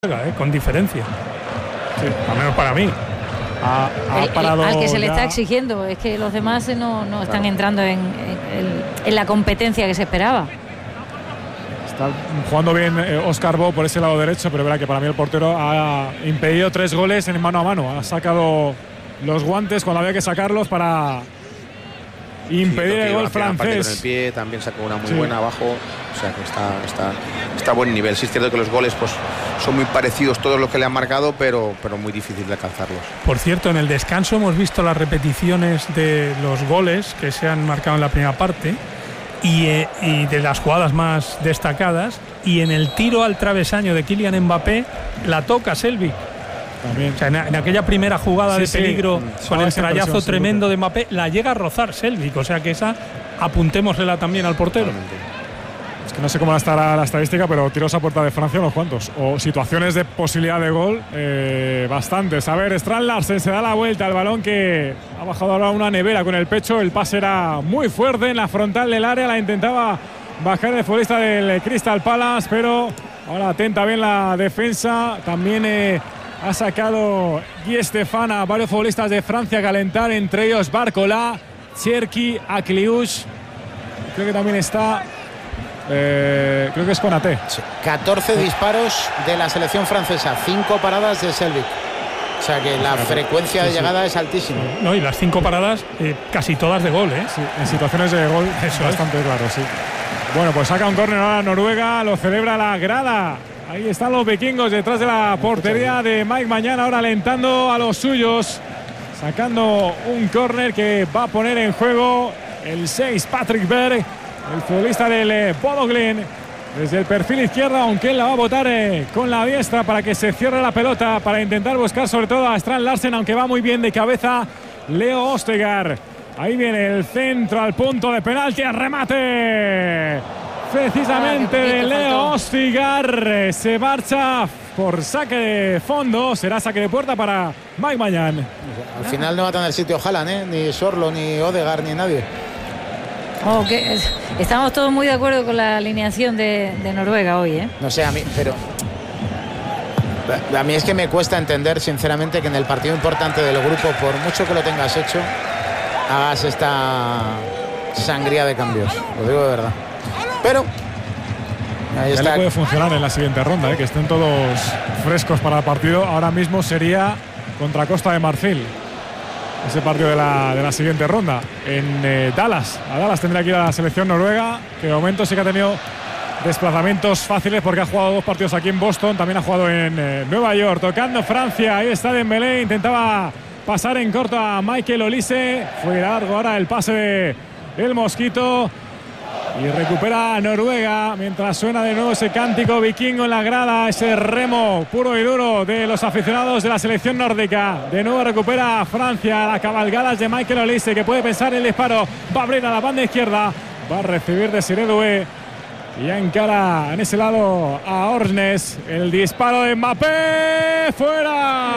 con diferencia. Sí, al menos para mí. Ha parado al que se le ya está exigiendo, es que los demás no están entrando en la competencia que se esperaba. Está jugando bien Óscar Bo por ese lado derecho, pero verá que para mí el portero ha impedido 3 goles en mano a mano. Ha sacado los guantes cuando había que sacarlos para impedir el gol francés. Con el pie también sacó una muy buena abajo, o sea que está a buen nivel. Sí es cierto que los goles pues son muy parecidos todos los que le han marcado, pero muy difícil de alcanzarlos. Por cierto, en el descanso hemos visto las repeticiones de los goles que se han marcado en la primera parte y de las jugadas más destacadas, y en el tiro al travesaño de Kylian Mbappé la toca Selvic. También. O sea, en aquella primera jugada de peligro con el trayazo tremendo de Mbappé, la llega a rozar Selvic, o sea que esa apuntémoslela también al portero. Es que no sé cómo estará la estadística, pero tiros a puerta de Francia unos cuantos, o situaciones de posibilidad de gol bastantes. A ver, Strand Larsen se da la vuelta al balón, que ha bajado ahora una nevera con el pecho. El pase era muy fuerte en la frontal del área, la intentaba bajar el futbolista del Crystal Palace, pero ahora atenta bien la defensa. También ha sacado Guy Stéphane a varios futbolistas de Francia a calentar, entre ellos Barcola, Cherki, Akliouche. Creo que también está, creo que es Konaté. Sí. 14 disparos de la selección francesa, 5 paradas de Selvic. O sea que la frecuencia de llegada es altísima. No, y las 5 paradas casi todas de gol, ¿eh? Sí, en situaciones de gol Eso bastante claro, sí. Bueno, pues saca un córner ahora Noruega, lo celebra la grada. Ahí están los vikingos detrás de la portería de Mike Maignan, ahora alentando a los suyos, sacando un córner que va a poner en juego el 6 Patrick Berg, el futbolista del Bodo Glimt, desde el perfil izquierdo, aunque él la va a botar con la diestra para que se cierre la pelota, para intentar buscar sobre todo a Strand Larsen, aunque va muy bien de cabeza Leo Østigard. Ahí viene el centro al punto de penalti, el remate precisamente de Leo Østigard, se marcha por saque de fondo, será saque de puerta para Mike Maignan. Al final no va a tener sitio Haaland, ni Sorlo, ni Ødegaard, ni nadie. Estamos todos muy de acuerdo con la alineación de Noruega hoy, ¿eh? No sé, a mí es que me cuesta entender sinceramente que en el partido importante del grupo, por mucho que lo tengas hecho, hagas esta sangría de cambios, lo digo de verdad. Pero ahí está. Ya le puede funcionar en la siguiente ronda, que estén todos frescos para el partido. Ahora mismo sería contra Costa de Marfil, ese partido de la siguiente ronda en Dallas. A Dallas tendrá que ir a la selección noruega, que de momento sí que ha tenido desplazamientos fáciles porque ha jugado 2 partidos aquí en Boston, también ha jugado en Nueva York. Tocando Francia, ahí está Dembélé, intentaba pasar en corto a Michael Olise, fue largo ahora el pase de el Mosquito. Y recupera Noruega mientras suena de nuevo ese cántico vikingo en la grada, ese remo puro y duro de los aficionados de la selección nórdica. De nuevo recupera Francia, las cabalgadas de Michael Olise, que puede pensar el disparo, va a abrir a la banda izquierda, va a recibir de Desiré Doué y ya encara en ese lado a Orsnes. El disparo de Mbappé, fuera.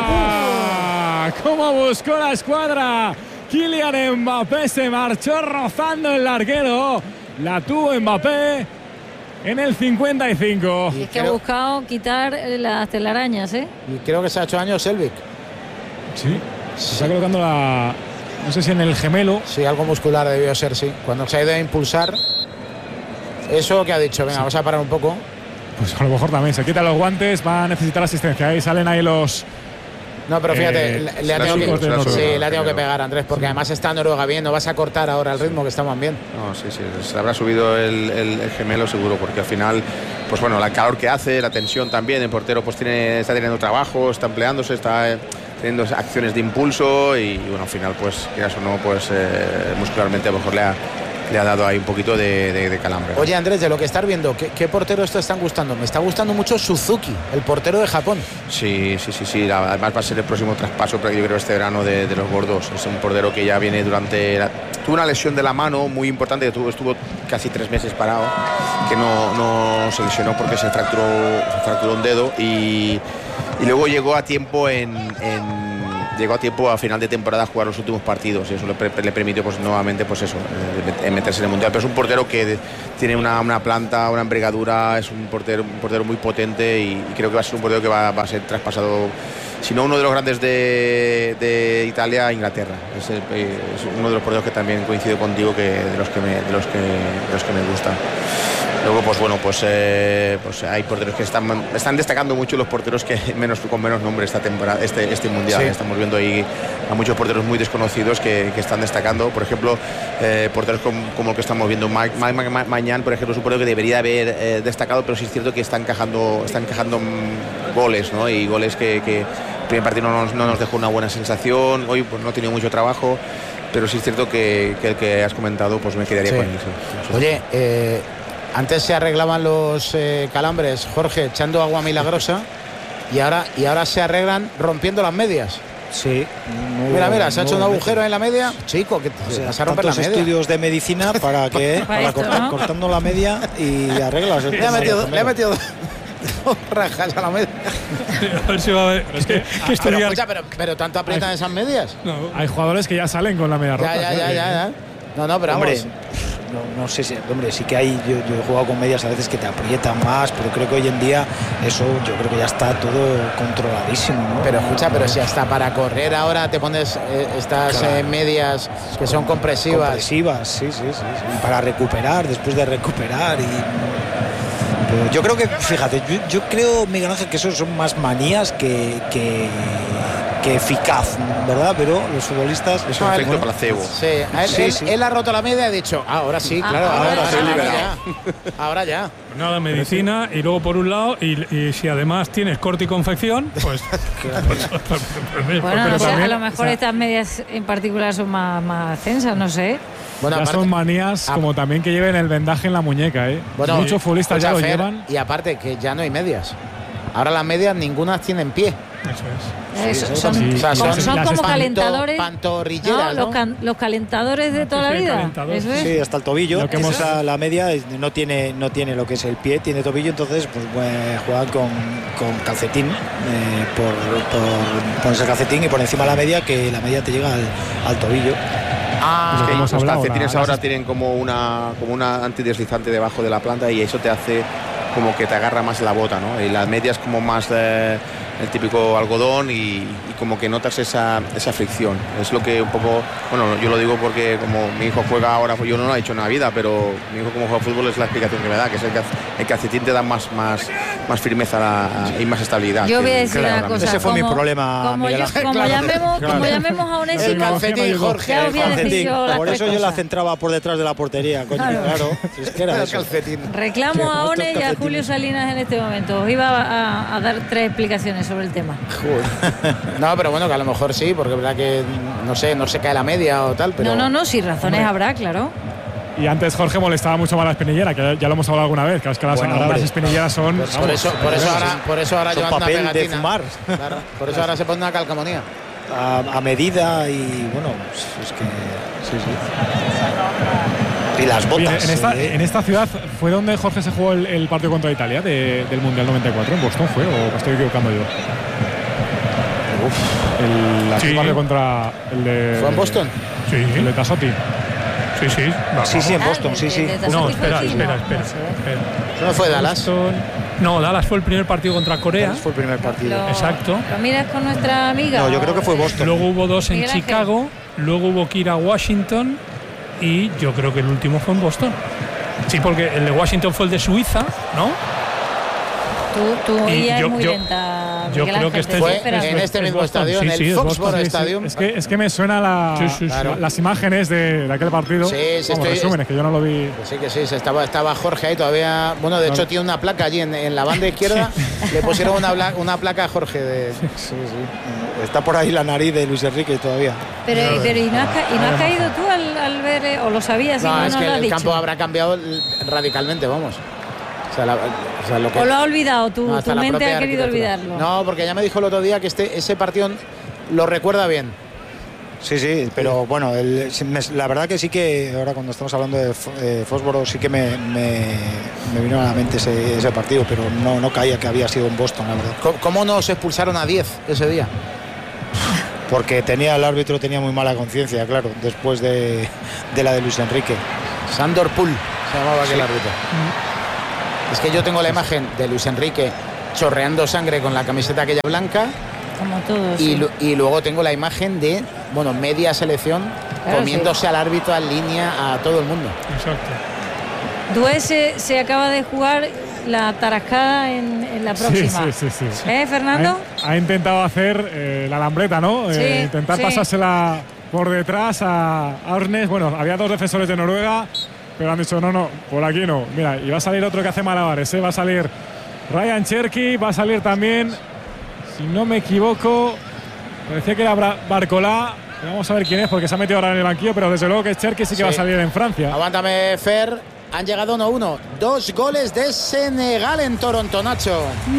¿Cómo buscó la escuadra? Kylian Mbappé se marchó rozando el larguero. La tuvo Mbappé en el 55. Y es que ha buscado quitar las telarañas, ¿eh? Y creo que se ha hecho daño Selvic. Sí, se está colocando no sé si en el gemelo. Sí, algo muscular debió ser, sí. Cuando se ha ido a impulsar, eso que ha dicho, venga, vamos a parar un poco. Pues a lo mejor también se quita los guantes, va a necesitar asistencia. Ahí salen ahí los... No, pero fíjate, le ha tenido que pegar, Andrés, porque además está Noruega bien, no vas a cortar ahora el ritmo, que estamos bien. No, sí, se habrá subido el gemelo seguro, porque al final, pues bueno, la calor que hace, la tensión también, el portero pues está teniendo trabajo, está empleándose, está teniendo acciones de impulso y bueno, al final pues, quieras o no, pues muscularmente a lo mejor le ha dado ahí un poquito de calambre. Oye, Andrés, de lo que estás viendo, ¿qué porteros te están gustando? Me está gustando mucho Suzuki, el portero de Japón. Sí. Además va a ser el próximo traspaso, pero yo creo este verano de los gordos. Es un portero que ya viene tuvo una lesión de la mano muy importante, que estuvo casi 3 meses parado, que no se lesionó porque se fracturó un dedo y luego llegó a tiempo en llegó a tiempo a final de temporada a jugar los últimos partidos y eso le permitió pues nuevamente pues eso, meterse en el Mundial. Pero es un portero que tiene una planta, una envergadura, es un portero muy potente y creo que va a ser un portero que va a ser traspasado, si no uno de los grandes de Italia, a Inglaterra. Es uno de los porteros que también coincido contigo, que de los que me gustan. Luego pues hay porteros que están destacando mucho, los porteros que con menos nombre esta temporada, este mundial. Sí. Estamos viendo ahí a muchos porteros muy desconocidos que están destacando. Por ejemplo, porteros como el que estamos viendo, Maignan, por ejemplo, es un portero que debería haber destacado, pero sí es cierto que está encajando goles, ¿no? Y goles que el primer partido no nos dejó una buena sensación. Hoy pues no ha tenido mucho trabajo, pero sí es cierto que el que has comentado, pues me quedaría con él. Sí. Oye, antes se arreglaban los calambres, Jorge, echando agua milagrosa, y ahora se arreglan rompiendo las medias. Sí. Mira, se ha hecho un agujero en la media. Chico, que vas a romper la media. Estudios de medicina para cortando la media y arreglas. Le ha metido dos rajas a la media. A ver si va a haber. Es que estudiar. Pero tanto aprietan esas medias. No. Hay jugadores que ya salen con la media rota. Ya. No, pero hombre, vamos. No sé si, hombre, sí que hay, yo he jugado con medias a veces que te aprietan más, pero creo que hoy en día eso yo creo que ya está todo controladísimo, ¿no? Pero escucha, pero si hasta para correr ahora te pones estas medias que son compresivas. Compresivas, sí. Y para recuperar, después de recuperar pero yo creo que, fíjate, yo creo, Miguel Ángel, que eso son más manías que eficaz, ¿verdad? Pero los futbolistas... Es un efecto placebo. Sí, él ha roto la media y ha dicho, ahora sí, claro, ahora ya. Pues nada, medicina, y luego por un lado, y si además tienes corte y confección, pues... Bueno, a lo mejor estas medias en particular son más tensas, no sé. Bueno, ya son manías como también que lleven el vendaje en la muñeca, ¿eh? Bueno, muchos futbolistas ya lo llevan. Y aparte que ya no hay medias. Ahora las medias ninguna tienen pie. Eso es. Son como calentadores. Pantorrilleras, ¿no? Los calentadores de toda la vida. Eso es. Sí, hasta el tobillo. La media no tiene lo que es el pie, tiene tobillo, entonces pues juegan con calcetín, por ponerse el calcetín y por encima la media, que la media te llega al tobillo. Es que los calcetines ahora tienen como una antideslizante debajo de la planta y eso te hace como que te agarra más la bota, ¿no? Y las medias como más el típico algodón y como que notas esa fricción. Es lo que un poco, bueno, yo lo digo porque como mi hijo juega ahora, yo no lo he hecho en la vida, pero mi hijo como juega fútbol es la explicación que me da, que es el calcetín te da más firmeza y más estabilidad. Yo voy a decir una cosa. Ese fue mi problema, Miguel Ángel. Como llamemos a Onésimo, el calcetín, Jorge. Por eso yo la centraba por detrás de la portería, coño, claro. Es que era eso. Reclamo a Ones y a Julio Salinas en este momento. Os iba a dar 3 explicaciones sobre el tema. No, pero bueno, que a lo mejor sí, porque es verdad que no se cae la media o tal, pero... No, sí, razones habrá, claro. Y antes Jorge molestaba mucho más la espinillera, que ya lo hemos hablado alguna vez, que es que las espinilleras son... Por eso ahora llevan una pegatina. De fumar. Claro, por eso ahora se pone una calcamonía. A medida y bueno, es que... Sí. Y las botas. Oye, en esta ciudad fue donde Jorge se jugó el partido contra Italia del Mundial 94. ¿En Boston fue o me estoy equivocando yo? El partido contra el de... ¿Fue en Boston? Sí. El de Tassotti. Sí, en Boston, sí. No, espera. ¿Eso no fue Dallas? No, Dallas fue el primer partido contra Corea. Dallas fue el primer partido. Exacto. ¿Lo miras con nuestra amiga? No, yo creo que fue Boston. Luego hubo 2 en Chicago, luego hubo que ir a Washington y yo creo que el último fue en Boston. Sí, porque el de Washington fue el de Suiza, ¿no? Tú ella es muy lenta. Yo creo que fue en este mismo estadio, en el Foxborough Stadium. Es que me suena las imágenes de aquel partido. Como resúmenes, que yo no lo vi. Sí, estaba Jorge ahí todavía. Bueno, de hecho tiene una placa allí en la banda izquierda. Le pusieron una placa a Jorge. Sí. Está por ahí la nariz de Luis Enrique todavía. Pero ¿y no has caído tú al ver, o lo sabías? No, es que el campo habrá cambiado radicalmente, vamos. ¿O lo ha olvidado tu mente ha querido olvidarlo? No, porque ya me dijo el otro día que ese partido lo recuerda bien. Sí, pero bueno, la verdad que sí que ahora cuando estamos hablando de Foxborough sí que me vino a la mente ese partido, pero no caía que había sido en Boston, la verdad. ¿Cómo nos expulsaron a 10 ese día? porque el árbitro tenía muy mala conciencia, claro, después de la de Luis Enrique. Sandor Pul se llamaba aquel árbitro. Es que yo tengo la imagen de Luis Enrique chorreando sangre con la camiseta aquella blanca. Como todos. Y luego tengo la imagen de, media selección comiéndose al árbitro en línea a todo el mundo. Exacto. Dué se acaba de jugar la tarascada en la próxima. Sí. ¿Fernando? Ha intentado hacer la lambreta, ¿no? Sí, intentar pasársela por detrás a Arnes. Bueno, había 2 defensores de Noruega, pero han dicho no, por aquí no. Mira, y va a salir otro que hace malabares, va a salir Ryan Cherki, va a salir también, si no me equivoco, parecía que era Barcolá. Vamos a ver quién es, porque se ha metido ahora en el banquillo, pero desde luego que Cherki sí que va a salir en Francia. Aguántame, Fer. Han llegado 1-1. 2 goles de Senegal en Toronto, Nacho.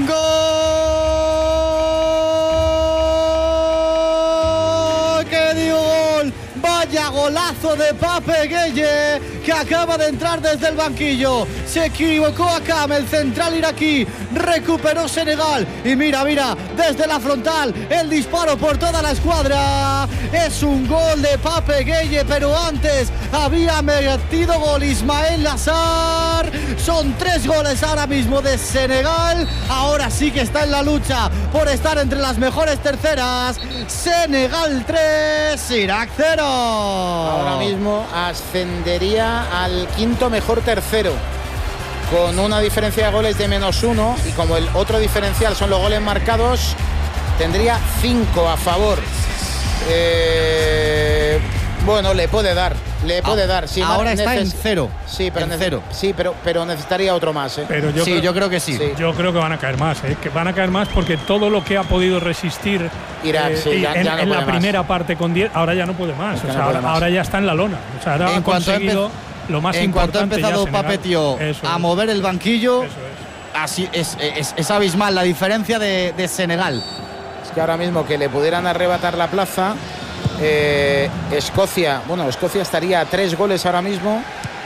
¡Gol! ¡Qué dio gol! Vaya golazo de Pape Gueye, que acaba de entrar desde el banquillo. Se equivocó Akam, el central iraquí. Recuperó Senegal. Y mira, desde la frontal, el disparo por toda la escuadra. Es un gol de Pape Gueye, pero antes había metido gol Ismael Lassar. Son 3 goles ahora mismo de Senegal. Ahora sí que está en la lucha por estar entre las mejores terceras. Senegal 3, Irak 0. Ahora mismo ascendería al 5º mejor tercero, con una diferencia de goles de -1, y como el otro diferencial son los goles marcados, tendría 5 a favor. Le puede dar. Si ahora está en 0. Sí, pero necesitaría otro más. Pero yo creo que sí. Yo creo que van a caer más, que van a caer más, porque todo lo que ha podido resistir Irak, en la primera parte con 10, ahora ya no puede más. Ahora ya está en la lona. O sea, ahora ha conseguido lo más en importante. En cuanto ha empezado Pape, tío, a mover el banquillo, así es abismal la diferencia de Senegal. Es que ahora mismo que le pudieran arrebatar la plaza, Escocia estaría a 3 goles ahora mismo.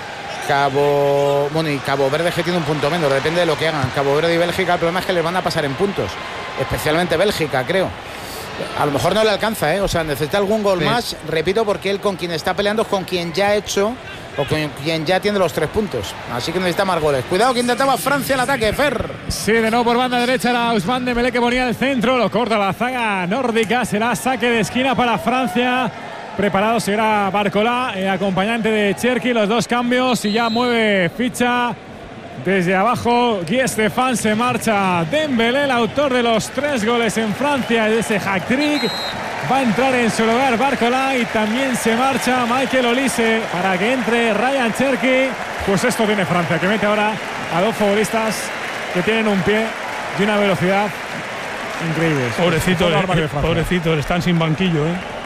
Cabo Verde, que tiene un punto menos, depende de lo que hagan. Cabo Verde y Bélgica, el problema es que les van a pasar en puntos, especialmente Bélgica, creo. A lo mejor no le alcanza, o sea, necesita algún gol más, repito, porque él con quien está peleando es con quien ya ha hecho o con quien ya tiene los 3 puntos. Así que necesita más goles. Cuidado que intentaba Francia el ataque, Fer. Sí, de nuevo por banda derecha era Ousmane Dembélé, que ponía el centro, lo corta la zaga nórdica, será saque de esquina para Francia. Preparado será Barcolá, acompañante de Cherki, los 2 cambios, y ya mueve ficha desde abajo. Guy Stéphane, se marcha Dembélé, el autor de los 3 goles en Francia, de ese hat-trick. Va a entrar en su lugar Barcolá, y también se marcha Michael Olise para que entre Ryan Cherki. Pues esto tiene Francia, que mete ahora a 2 futbolistas que tienen un pie y una velocidad increíbles. Pobrecitos, están sin banquillo,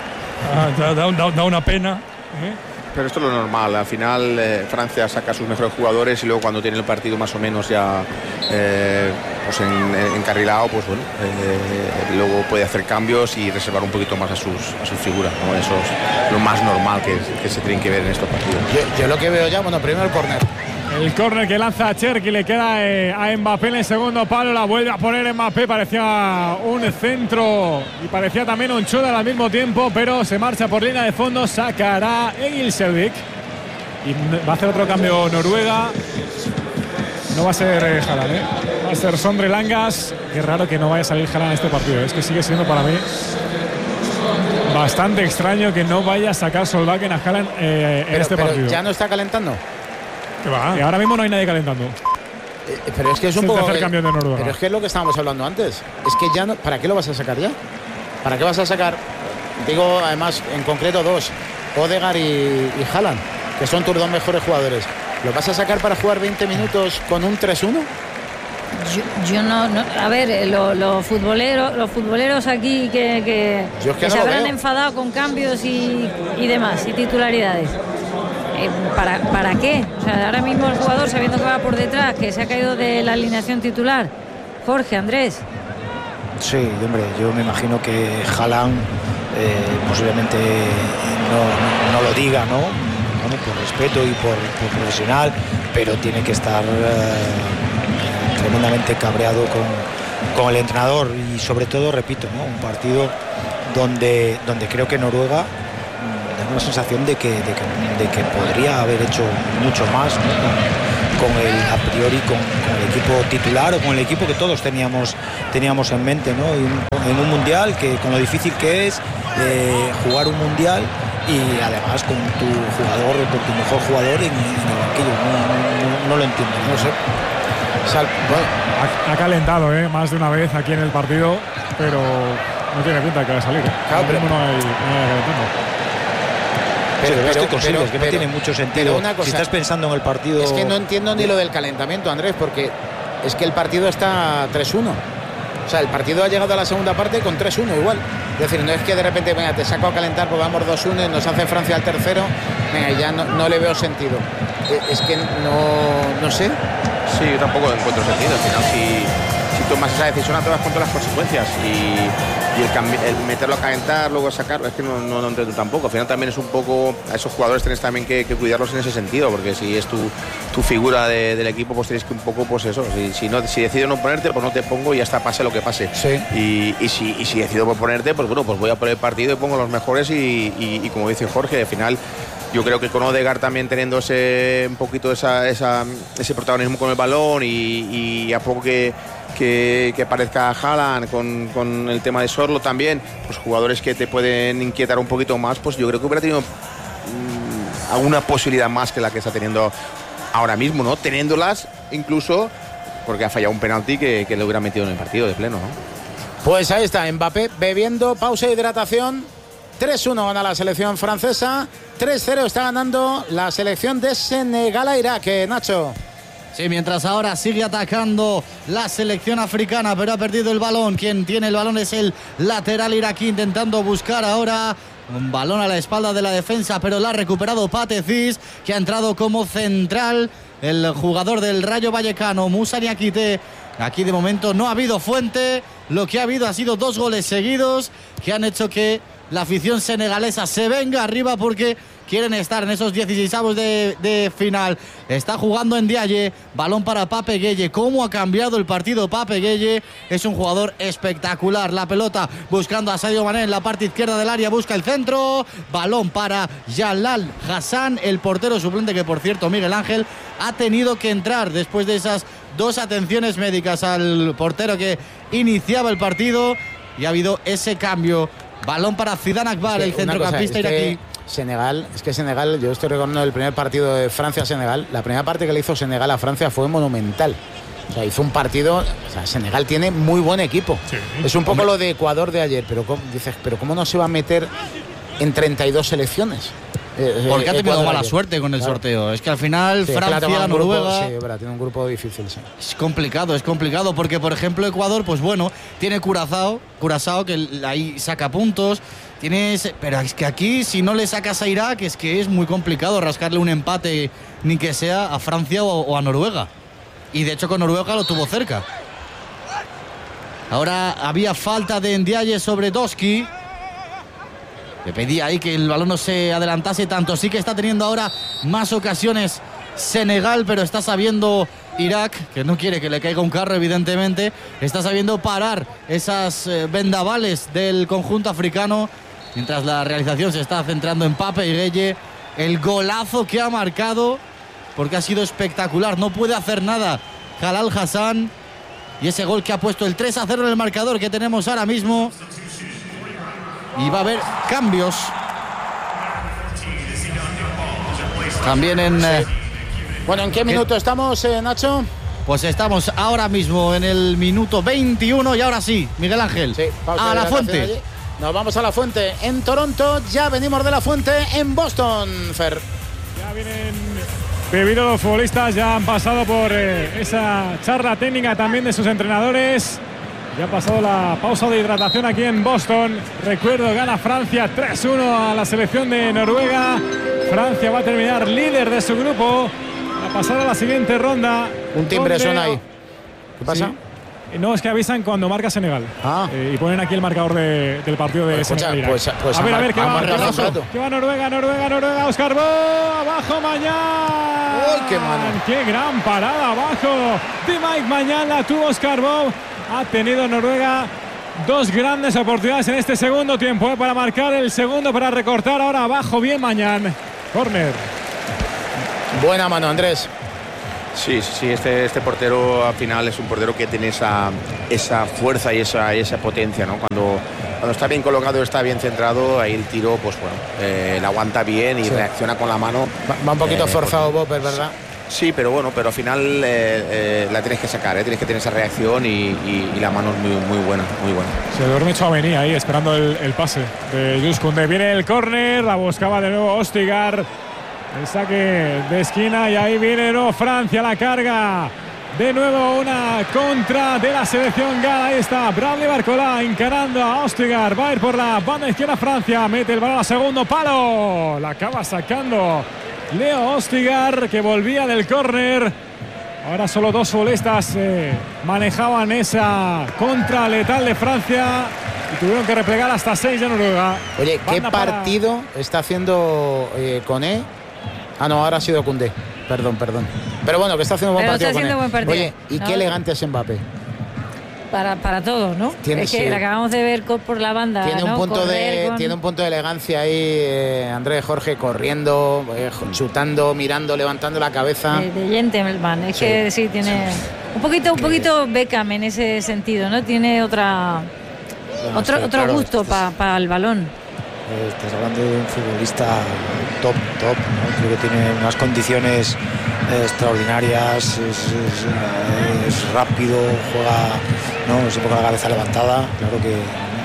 da una pena. Pero esto es lo normal. Al final Francia saca a sus mejores jugadores, y luego cuando tiene el partido más o menos ya encarrilado, pues bueno, luego puede hacer cambios y reservar un poquito más a sus figuras, ¿no? Eso es lo más normal que se tienen que ver en estos partidos. Yo lo que veo ya, primero el córner. El córner que lanza a Cherki, le queda a Mbappé en el segundo palo, la vuelve a poner Mbappé, parecía un centro y parecía también un chudal al mismo tiempo, pero se marcha por línea de fondo, sacará Egil Selvik y va a hacer otro cambio Noruega. No va a ser Haaland, va a ser Sondre Langas. Qué raro que no vaya a salir Haaland en este partido, es que sigue siendo para mí bastante extraño que no vaya a sacar Solbakken a Haaland en este partido. ¿Ya no está calentando? Y ahora mismo no hay nadie calentando. Pero es que es un poco. Cambio de Noruega. Pero es que es lo que estábamos hablando antes. Es que ya no. ¿Para qué lo vas a sacar ya? ¿Para qué vas a sacar? Digo, además, en concreto 2, Odegaard y Haaland, que son tus 2 mejores jugadores. ¿Lo vas a sacar para jugar 20 minutos con un 3-1? Yo no. A ver, los futboleros aquí que se habrán enfadado con cambios y demás, y titularidades. ¿Para qué? O sea, ahora mismo el jugador, sabiendo que va por detrás, que se ha caído de la alineación titular. Jorge, Andrés. Sí, hombre, yo me imagino que Haaland posiblemente no lo diga, ¿no? Bueno, por respeto y por profesional, pero tiene que estar tremendamente cabreado con el entrenador, y sobre todo, repito, ¿no? Un partido donde creo que Noruega da una sensación de que podría haber hecho mucho más, ¿no? Con el a priori con el equipo titular o con el equipo que todos teníamos en mente, ¿no? En un mundial, que con lo difícil que es jugar un mundial y además con tu jugador, con tu mejor jugador en el banquillo. No lo entiendo, no sé. Ha calentado más de una vez aquí en el partido, pero no tiene pinta de que va a salir. Claro, pero no hay calentando. Pero no tiene mucho sentido. Si estás pensando en el partido. Es que no entiendo ni lo del calentamiento, Andrés, porque es que el partido está 3-1. O sea, el partido ha llegado a la segunda parte con 3-1 igual. Es decir, no es que de repente, venga, te saco a calentar porque vamos 2-1 y nos hace Francia al tercero. Venga, ya no le veo sentido. Es que no sé. Sí, yo tampoco encuentro sentido. Al final, si tomas esa decisión, te vas con todas las consecuencias. Y el meterlo a calentar, luego a sacarlo, es que no entiendo tampoco. Al final también es un poco, a esos jugadores tienes también que cuidarlos en ese sentido, porque si es tu figura del equipo, pues tienes que un poco, pues eso, si decido no ponerte, pues no te pongo y ya está, pase lo que pase. Sí. Y si decido ponerte, pues bueno, pues voy a por el partido y pongo los mejores y como dice Jorge, al final yo creo que con Odegaard también teniendo un poquito ese protagonismo con el balón y a poco que aparezca Haaland con el tema de Sorlo también, pues jugadores que te pueden inquietar un poquito más, pues yo creo que hubiera tenido alguna posibilidad más que la que está teniendo ahora mismo, ¿no? Teniéndolas incluso porque ha fallado un penalti que le hubiera metido en el partido de pleno, ¿no? Pues ahí está, Mbappé bebiendo, pausa de hidratación. 3-1 gana la selección francesa, 3-0 está ganando la selección de Senegal a Irak, Nacho. Sí, mientras ahora sigue atacando la selección africana, pero ha perdido el balón. Quien tiene el balón es el lateral iraquí, intentando buscar ahora un balón a la espalda de la defensa, pero la ha recuperado Pathé Ciss, que ha entrado como central. El jugador del Rayo Vallecano, Moussa Niakité. Aquí de momento no ha habido fuente. Lo que ha habido ha sido 2 goles seguidos que han hecho que la afición senegalesa se venga arriba porque quieren estar en esos 16avos de final. Está jugando en Ndiaye, balón para Pape Gueye. ¿Cómo ha cambiado el partido Pape Gueye? Es un jugador espectacular. La pelota buscando a Sadio Mané en la parte izquierda del área, busca el centro. Balón para Jalal Hassan, el portero suplente, que por cierto Miguel Ángel ha tenido que entrar después de esas 2 atenciones médicas al portero que iniciaba el partido, y ha habido ese cambio. Balón para Zidane Akbar, el centrocampista iraquí. Senegal, yo estoy recordando el primer partido de Francia-Senegal. La primera parte que le hizo Senegal a Francia fue monumental. O sea, hizo un partido. O sea, Senegal tiene muy buen equipo. Sí. Es un poco lo de Ecuador de ayer, pero ¿cómo no se va a meter en 32 selecciones? Porque ha tenido mala suerte con el sorteo. Es que al final Francia, Noruega. Sí, tiene un grupo difícil. Sí. Es complicado porque, por ejemplo, Ecuador, pues bueno, tiene Curazao que ahí saca puntos. Pero es que aquí, si no le sacas a Irak, es que es muy complicado rascarle un empate, ni que sea a Francia o a Noruega. Y de hecho con Noruega lo tuvo cerca. Ahora había falta de Ndiaye sobre Doski. Le pedía ahí que el balón no se adelantase tanto. Sí que está teniendo ahora más ocasiones Senegal, pero está sabiendo Irak, que no quiere que le caiga un carro, evidentemente. Está sabiendo parar esas vendavales del conjunto africano, mientras la realización se está centrando en Pape Gueye. El golazo que ha marcado, porque ha sido espectacular. No puede hacer nada Jalal Hassan. Y ese gol que ha puesto el 3-0 en el marcador que tenemos ahora mismo. Y va a haber cambios también en... Bueno, ¿en qué minuto estamos, Nacho? Pues estamos ahora mismo en el minuto 21 y ahora sí, Miguel Ángel, sí, a la fuente. Nos vamos a la fuente en Toronto, ya venimos de la fuente en Boston, Fer. Ya vienen bebidos los futbolistas, ya han pasado por esa charla técnica también de sus entrenadores. Ya ha pasado la pausa de hidratación aquí en Boston. Recuerdo, gana Francia 3-1 a la selección de Noruega. Francia va a terminar líder de su grupo a pasar a la siguiente ronda. Un timbre suena ahí. ¿Qué pasa? Sí. No, es que avisan cuando marca Senegal. Y ponen aquí el marcador del partido de Senegal. Pues a ver, ¿qué va Noruega? Oscar Bo, abajo Mañán. ¡Uy, qué mano! ¡Qué gran parada abajo! De Mike Mañán, la tuvo Oscar Bo. Ha tenido Noruega dos grandes oportunidades en este segundo tiempo para marcar el segundo, para recortar ahora abajo bien Mañán. Córner. Buena mano, Andrés. Sí, este portero al final es un portero que tiene esa fuerza y esa potencia, ¿no? Cuando está bien colocado, está bien centrado, ahí el tiro, pues bueno, la aguanta bien y reacciona con la mano. Va un poquito forzado Bob, es verdad. Sí, pero bueno, pero al final la tienes que sacar, tienes que tener esa reacción y la mano es muy buena, muy buena. Se duerme Tchouaméni ahí esperando el pase de Jules Koundé. Viene el córner, la buscaba de nuevo Ostigar. El saque de esquina y ahí viene Francia, la carga. De nuevo una contra de la selección gala. Ahí está Bradley Barcola encarando a Ostigar. Va a ir por la banda izquierda Francia. Mete el balón a segundo palo. La acaba sacando Leo Ostigar, que volvía del córner. Ahora solo dos futbolistas manejaban esa contra letal de Francia y tuvieron que replegar hasta 6 de Noruega. Oye, ¿qué partido está haciendo Koné? Ah, no, ahora ha sido Koundé. Perdón. Pero bueno, que está haciendo buen partido. Oye, y qué elegante es Mbappé. Para todos, ¿no? Es que la acabamos de ver por la banda. Tiene un punto de elegancia ahí, Andrés Jorge, corriendo, chutando, mirando, levantando la cabeza. De gentleman. Es que sí, tiene un poquito Beckham en ese sentido, ¿no? Tiene otro gusto para el balón. Estás hablando de un futbolista top, ¿no? Creo que tiene unas condiciones extraordinarias, es rápido, juega, ¿no? Siempre con la cabeza levantada. Claro que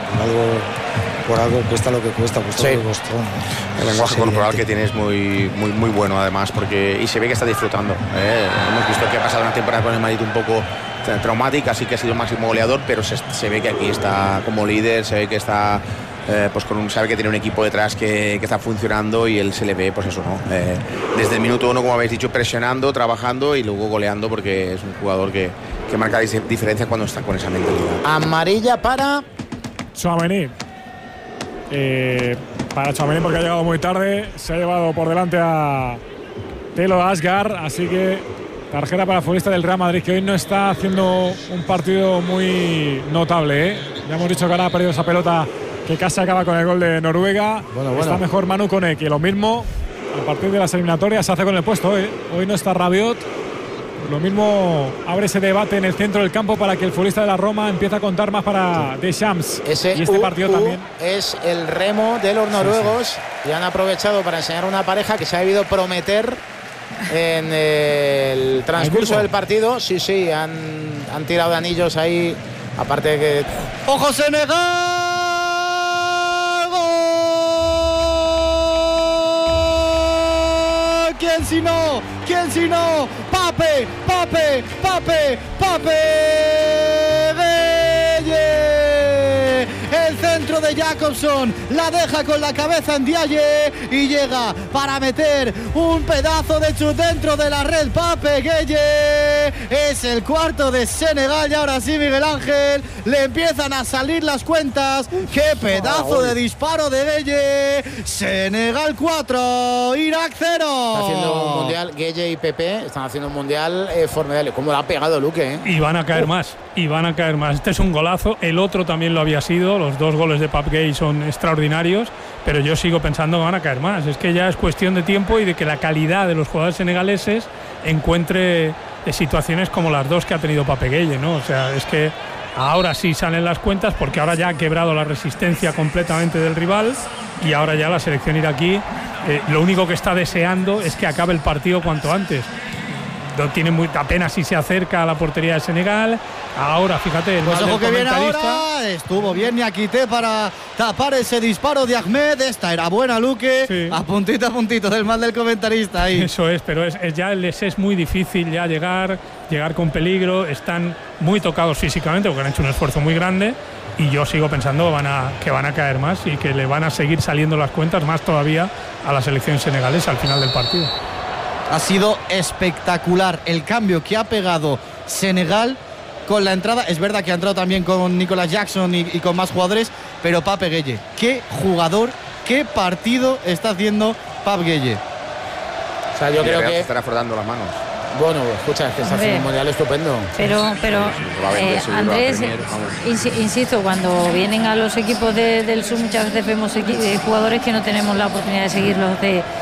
por algo cuesta lo que cuesta. El lenguaje corporal que tiene es muy bueno, además, y se ve que está disfrutando. Hemos visto que ha pasado una temporada con el Madrid un poco traumática, sí que ha sido el máximo goleador, pero se ve que aquí está como líder, se ve que está sabe que tiene un equipo detrás que está funcionando y él se le ve, pues eso, ¿no? Desde el minuto 1, como habéis dicho, presionando, trabajando y luego goleando, porque es un jugador que marca diferencia cuando está con esa mentalidad. Amarilla para Tchouaméni. Para Tchouaméni, porque ha llegado muy tarde, se ha llevado por delante a Telo Asgar, así que tarjeta para el futbolista del Real Madrid, que hoy no está haciendo un partido muy notable, Ya hemos dicho que ahora ha perdido esa pelota que casi acaba con el gol de Noruega. Bueno. Está mejor Manu Koné, que lo mismo a partir de las eliminatorias se hace con el puesto. Hoy no está Rabiot. Lo mismo abre ese debate en el centro del campo para que el futbolista de la Roma empiece a contar más para Deschamps. Y este partido también es el remo de los noruegos y han aprovechado para enseñar una pareja que se ha debido prometer en el transcurso del partido. Sí, han tirado de anillos ahí. Aparte de que... ¡Ojo Senegal! ¿Quién si no? Pape Gueye. El centro de Jacobson la deja con la cabeza en Diaye y llega para meter un pedazo de chut dentro de la red. Pape Gueye es el cuarto de Senegal y ahora sí, Miguel Ángel, le empiezan a salir las cuentas. ¡Qué pedazo de disparo de Gueye! Senegal 4, Irak 0. Está haciendo un mundial, Gueye y Pepe están haciendo un mundial formidable. ¿Cómo lo ha pegado Luque? Y van a caer más. Este es un golazo, el otro también lo había sido. Los dos goles de Pape Gueye son extraordinarios, pero yo sigo pensando que van a caer más. Es que ya es cuestión de tiempo y de que la calidad de los jugadores senegaleses encuentre situaciones como las dos que ha tenido Pape Gueye, ¿no? O sea, es que ahora sí salen las cuentas, porque ahora ya ha quebrado la resistencia completamente del rival y ahora ya la selección iraquí lo único que está deseando es que acabe el partido cuanto antes. Apenas si se acerca a la portería de Senegal. Ahora, fíjate, el pues ojo que viene ahora. Estuvo bien Niakité para tapar ese disparo de Ahmed. Esta era buena, Luque. Sí. A puntito del mal del comentarista ahí. Eso es, pero ya les es muy difícil ya llegar con peligro. Están muy tocados físicamente porque han hecho un esfuerzo muy grande. Y yo sigo pensando que van a caer más y que le van a seguir saliendo las cuentas más todavía a la selección senegalesa al final del partido. Ha sido espectacular el cambio que ha pegado Senegal con la entrada. Es verdad que ha entrado también con Nicolas Jackson y con más jugadores, pero Pape Gueye, qué jugador, qué partido está haciendo Pape Gueye. O sea, yo creo que estará frotando las manos. Bueno, escucha, es que está haciendo un mundial estupendo. Pero Andrés, insisto, cuando vienen a los equipos del sur muchas veces vemos jugadores que no tenemos la oportunidad de seguirlos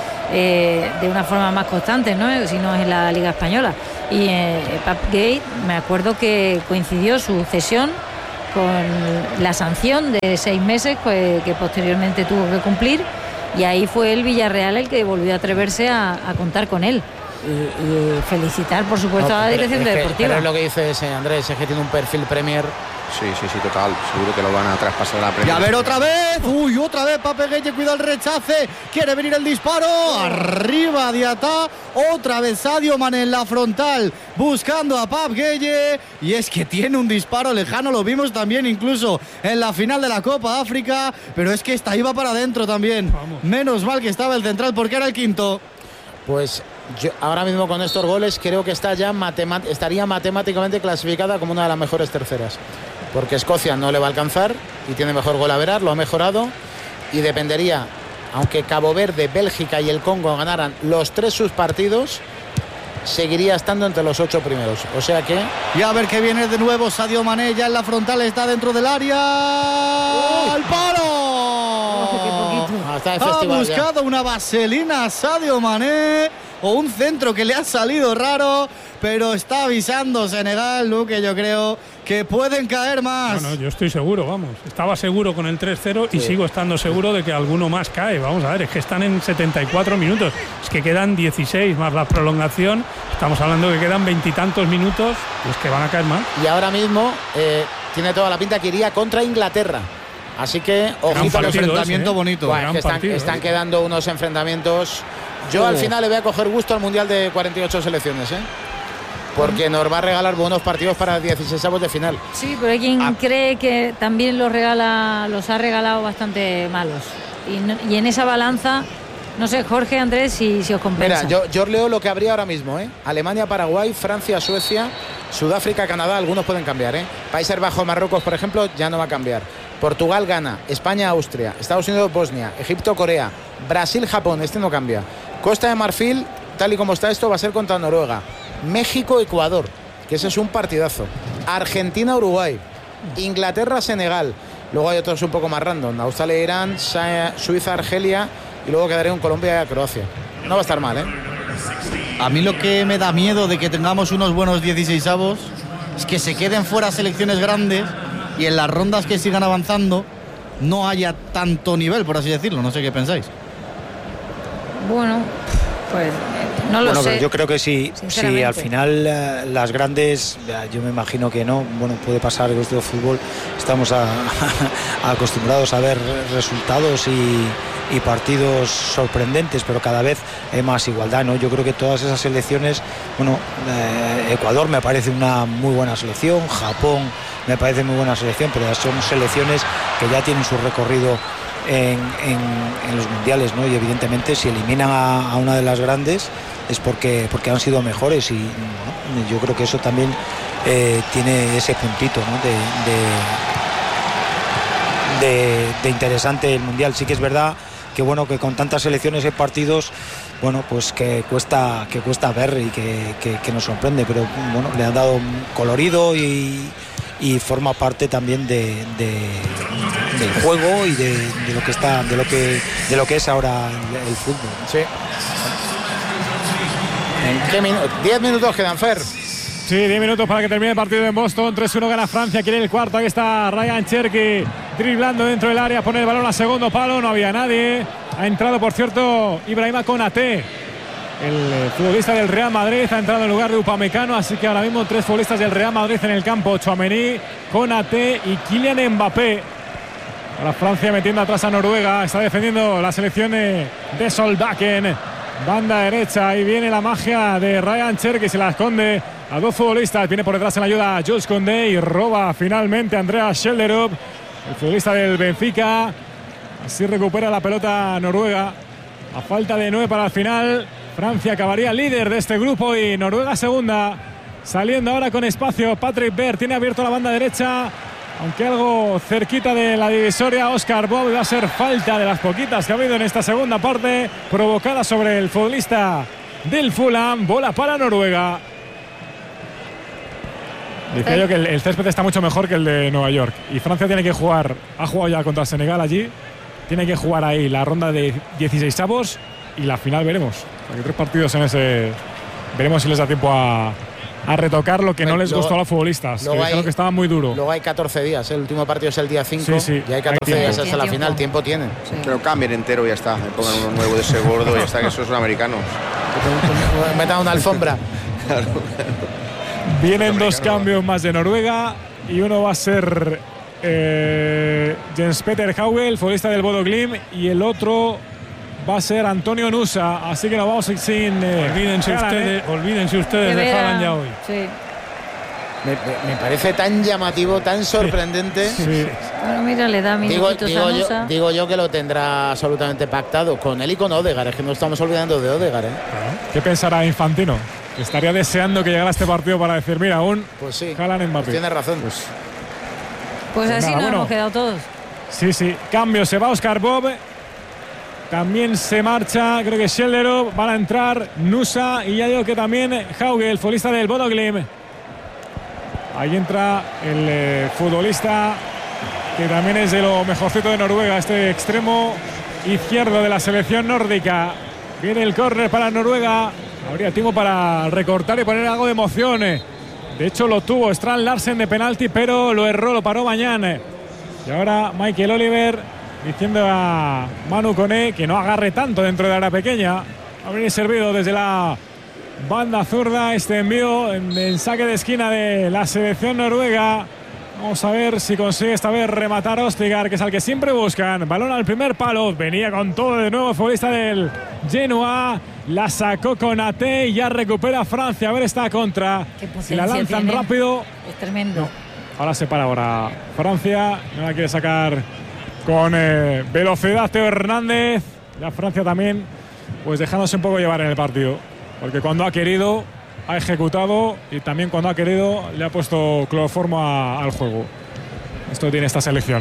de una forma más constante, ¿no? Si no es en la Liga Española. Y Pape Gueye, me acuerdo que coincidió su cesión con la sanción de 6 meses que posteriormente tuvo que cumplir, y ahí fue el Villarreal el que volvió a atreverse a contar con él. Y felicitar, por supuesto, a la dirección deportiva. Pero es lo que dice Andrés, es que tiene un perfil Premier. Sí, total. Seguro que lo van a traspasar a la Premier. Y a ver, otra vez. Uy, otra vez Pape Gueye, cuidado el rechace. Quiere venir el disparo. Arriba Diatá. Otra vez Sadio Mané en la frontal, buscando a Pape Gueye. Y es que tiene un disparo lejano. Lo vimos también incluso en la final de la Copa África. Pero es que esta iba para adentro también. Vamos. Menos mal que estaba el central porque era el quinto. Pues yo ahora mismo con estos goles creo que estaría matemáticamente clasificada como una de las mejores terceras, porque Escocia no le va a alcanzar y tiene mejor gol average, lo ha mejorado, y dependería, aunque Cabo Verde, Bélgica y el Congo ganaran los 3 sus partidos, seguiría estando entre los 8 primeros, o sea que... Y a ver que viene de nuevo Sadio Mané, ya en la frontal, está dentro del área. ¡Al palo! Ha buscado una vaselina Sadio Mané, o un centro que le ha salido raro, pero está avisando Senegal, Luque, yo creo que pueden caer más. Bueno, yo estoy seguro, vamos. Estaba seguro con el 3-0 y sigo estando seguro de que alguno más cae. Vamos a ver, es que están en 74 minutos. Es que quedan 16 más la prolongación. Estamos hablando que quedan 20 y tantos minutos, pues que van a caer más. Y ahora mismo tiene toda la pinta que iría contra Inglaterra. Así que, ojito, al enfrentamiento bonito. Bueno, están quedando unos enfrentamientos. Yo al final le voy a coger gusto al Mundial de 48 selecciones, porque nos va a regalar buenos partidos para 16avos de final. Sí, pero hay quien cree que también los ha regalado bastante malos. Y en esa balanza, no sé, Jorge, Andrés, si os compensa. Mira, yo leo lo que habría ahora mismo, Alemania, Paraguay, Francia, Suecia, Sudáfrica, Canadá, algunos pueden cambiar, Países Bajos, Marruecos, por ejemplo, ya no va a cambiar. Portugal, Ghana, España, Austria, Estados Unidos, Bosnia, Egipto, Corea, Brasil, Japón, este no cambia. Costa de Marfil, tal y como está esto, va a ser contra Noruega. México, Ecuador, que ese es un partidazo. Argentina, Uruguay. Inglaterra, Senegal. Luego hay otros un poco más random. Australia, Irán, Suiza, Argelia. Y luego quedaría un Colombia y Croacia. No va a estar mal, A mí lo que me da miedo de que tengamos unos buenos 16avos es que se queden fuera selecciones grandes y en las rondas que sigan avanzando no haya tanto nivel, por así decirlo. No sé qué pensáis. Bueno, pues no lo sé. Pero yo creo que si al final las grandes, yo me imagino que no, bueno, puede pasar en nuestro fútbol, estamos acostumbrados a ver resultados y partidos sorprendentes, pero cada vez hay más igualdad, ¿no? Yo creo que todas esas selecciones, bueno, Ecuador me parece una muy buena selección, Japón me parece muy buena selección, pero son selecciones que ya tienen su recorrido en los mundiales, ¿no? Y evidentemente si eliminan a una de las grandes es porque han sido mejores, y bueno, yo creo que eso también tiene ese puntito, ¿no? de interesante el mundial. Sí que es verdad que bueno, que con tantas selecciones y partidos, bueno, pues que cuesta ver y que nos sorprende, pero bueno, le han dado un colorido y forma parte también del juego y de lo que es ahora el fútbol. Sí. ¿En qué 10 minutos quedan, Fer? Sí, 10 minutos para que termine el partido en Boston. 3-1 gana Francia, quiere el cuarto. Ahí está Ryan Cherki driblando dentro del área, pone el balón a segundo palo, no había nadie. Ha entrado, por cierto, Ibrahima Konaté, el futbolista del Real Madrid, ha entrado en lugar de Upamecano, así que ahora mismo 3 futbolistas del Real Madrid en el campo: Tchouaméni, Konaté y Kylian Mbappé. Ahora Francia metiendo atrás a Noruega, está defendiendo la selección de Solbakken. Banda derecha, ahí viene la magia de Ryan Cherki, se la esconde a 2 futbolistas, viene por detrás en la ayuda a Jules Koundé y roba finalmente Andreas Schjelderup, el futbolista del Benfica. Así recupera la pelota Noruega. A falta de 9 para el final, Francia acabaría líder de este grupo y Noruega segunda. Saliendo ahora con espacio Patrick Berg, tiene abierto la banda derecha, aunque algo cerquita de la divisoria. Oscar Bob, va a ser falta de las poquitas que ha habido en esta segunda parte, provocada sobre el futbolista del Fulham. Bola para Noruega. Decía yo que el césped está mucho mejor que el de Nueva York. Y Francia tiene que jugar, ha jugado ya contra Senegal allí. Tiene que jugar ahí la ronda de 16avos y la final veremos. Hay 3 partidos en ese. Veremos si les da tiempo a retocar lo que no les gustó a los futbolistas. Que dijeron que estaba muy duro. Luego hay 14 días. El último partido es el día 5. Sí, y hay 14 días hasta la final. Tiempo tienen. Sí. Pero cambien entero y ya está. Me pongan uno nuevo de ese gordo y ya está, que esos son americanos. Metan una alfombra. Claro. Vienen 2 cambios más de Noruega y uno va a ser Jens Petter Hauge, futbolista del Bodo Glimt, y el otro va a ser Antonio Nusa. Así que nos vamos sin. Olvídense ustedes de Haaland ya hoy. Sí. Me parece tan llamativo, tan sorprendente. Sí. Bueno, mira, le da minutitos a Nusa. Digo yo que lo tendrá absolutamente pactado con él y con Odegaard. Es que no estamos olvidando de Odegaard. ¿Qué pensará Infantino? Estaría deseando que llegara este partido para decir, mira, aún pues sí, Haaland en Mbappé. Tiene razón. Pues así nada, nos hemos quedado todos. Sí. Cambio, se va Oscar Bob. También se marcha, creo que Schelderov. Van a entrar Nusa y ya digo que también Hauge, el futbolista del Bodo Glimt. Ahí entra el futbolista que también es de lo mejorcito de Noruega, este extremo izquierdo de la selección nórdica. Viene el córner para Noruega. Habría tiempo para recortar y poner algo de emoción. De hecho lo tuvo Strand Larsen de penalti, pero lo erró, lo paró Mañana. Y ahora Michael Oliver diciendo a Manu Koné que no agarre tanto dentro de la área pequeña. Habría servido desde la banda zurda este envío en saque de esquina de la selección noruega. Vamos a ver si consigue esta vez rematar Ostigar, que es al que siempre buscan. Balón al primer palo. Venía con todo de nuevo el futbolista del Genoa. La sacó con Ate y ya recupera Francia. A ver esta contra. Si la lanzan rápido. Es tremendo. No. Ahora se para ahora Francia. No la quiere sacar con velocidad Teo Hernández. La Francia también, pues dejándose un poco llevar en el partido. Porque cuando ha querido, ha ejecutado, y también cuando ha querido le ha puesto cloroformo al juego. Esto tiene esta selección.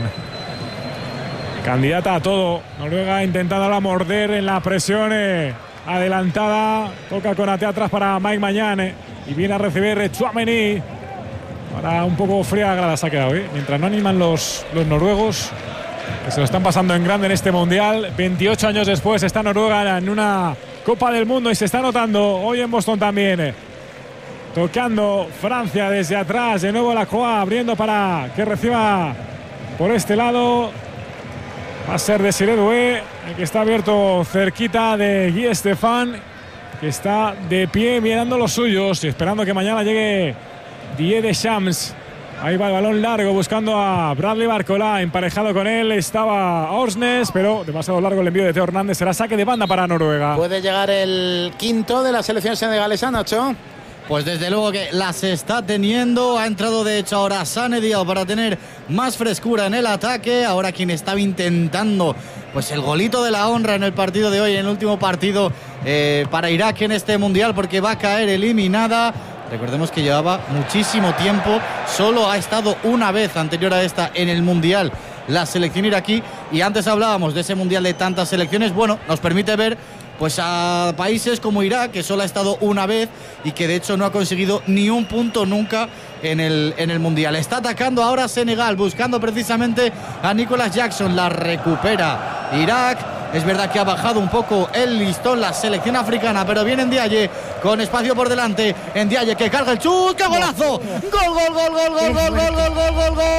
Candidata a todo. Noruega intentando ahora morder en la presión adelantada. Toca con Ate atrás para Mike Mañana. Y viene a recibir Tchouaméni. Ahora un poco fría la grada se ha quedado, mientras no animan los noruegos, que se lo están pasando en grande en este mundial. 28 años después está Noruega en una Copa del Mundo y se está notando hoy en Boston también. Tocando Francia desde atrás, de nuevo la Croix abriendo para que reciba por este lado. Va a ser Desiré Doué, el que está abierto cerquita de Guy Stéphane, que está de pie mirando los suyos y esperando que mañana llegue Didier Deschamps. Ahí va el balón largo buscando a Bradley Barcola, emparejado con él estaba Orsnes, pero demasiado largo el envío de Teo Hernández. Será saque de banda para Noruega. Puede llegar el quinto de la selección senegalesa, Nacho. Pues desde luego que las está teniendo. Ha entrado de hecho ahora Sane Diao para tener más frescura en el ataque. Ahora quien estaba intentando pues el golito de la honra en el partido de hoy, en el último partido para Irak en este mundial, porque va a caer eliminada. Recordemos que llevaba muchísimo tiempo, solo ha estado una vez anterior a esta en el mundial la selección iraquí, y antes hablábamos de ese mundial de tantas selecciones. Bueno, nos permite ver pues a países como Irak, que solo ha estado una vez y que de hecho no ha conseguido ni un punto nunca en el mundial. Está atacando ahora Senegal, buscando precisamente a Nicolas Jackson. La recupera Irak. Es verdad que ha bajado un poco el listón la selección africana, pero viene Ndiaye con espacio por delante. Ndiaye que carga el chut. ¡Qué golazo! ¡Gol, gol, gol, gol, gol, gol, gol, gol, gol, gol, gol!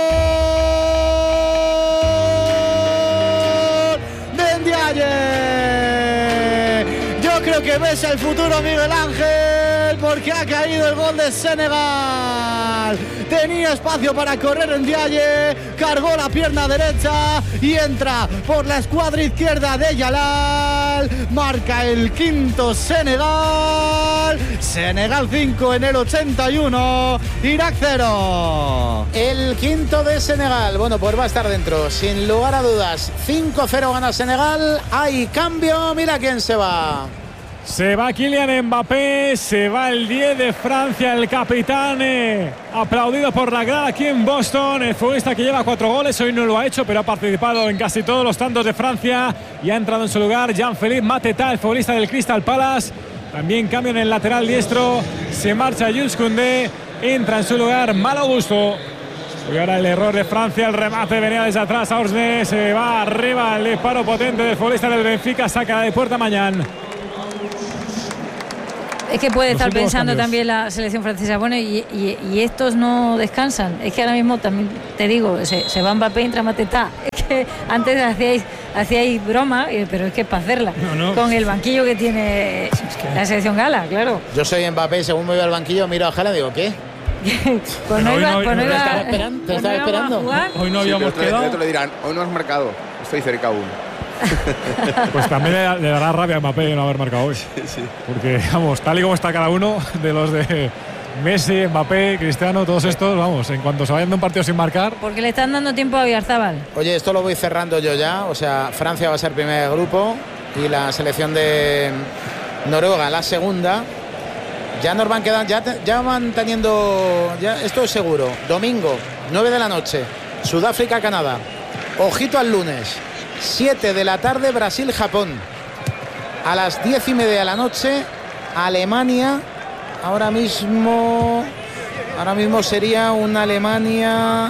¡De Ndiaye! Yo creo que ves el futuro, Miguel Ángel, porque ha caído el gol de Senegal. Tenía espacio para correr en Ndiaye, cargó la pierna derecha y entra por la escuadra izquierda de Yalal. Marca el quinto Senegal. Senegal 5 en el 81, Irak 0. El quinto de Senegal, bueno, pues va a estar dentro, sin lugar a dudas. 5-0 gana Senegal. Hay cambio, mira quién se va. Se va Kylian Mbappé, se va el 10 de Francia, el capitán, aplaudido por la grada aquí en Boston. El futbolista que lleva 4 goles, hoy no lo ha hecho, pero ha participado en casi todos los tantos de Francia y ha entrado en su lugar Jean-Philippe Mateta, el futbolista del Crystal Palace. También cambio en el lateral diestro. Se marcha Jules Koundé. Entra en su lugar Malo Gusto. Y ahora el error de Francia. El remate venía desde atrás. Ausne se va arriba. El disparo potente del futbolista del Benfica. Saca de puerta Mañán. Es que puede estar pensando también la selección francesa. Bueno, y estos no descansan. Es que ahora mismo también te digo, se va Mbappé, entra Mateta. Es que antes hacíais broma, pero es que es para hacerla. No. Con el banquillo que tiene la selección gala, claro. Yo soy Mbappé, según me voy al banquillo, miro a Haaland y digo, ¿qué? Pues no iba. ¿Te estaba esperando? Hoy no habíamos quedado. Otro le dirán, hoy no has marcado. Estoy cerca aún. Pues también le dará rabia a Mbappé no haber marcado hoy. Sí. Porque, vamos, tal y como está cada uno de los de Messi, Mbappé, Cristiano, todos estos, vamos, en cuanto se vayan de un partido sin marcar. Porque le están dando tiempo a Oyarzabal. Oye, esto lo voy cerrando yo ya. O sea, Francia va a ser primer grupo y la selección de Noruega la segunda. Ya nos van quedando, ya van teniendo, ya esto es seguro. Domingo, 9 de la noche, Sudáfrica, Canadá. Ojito al lunes. 7 de la tarde, Brasil-Japón. A las 10:30 de la noche, Alemania. Ahora mismo sería una Alemania.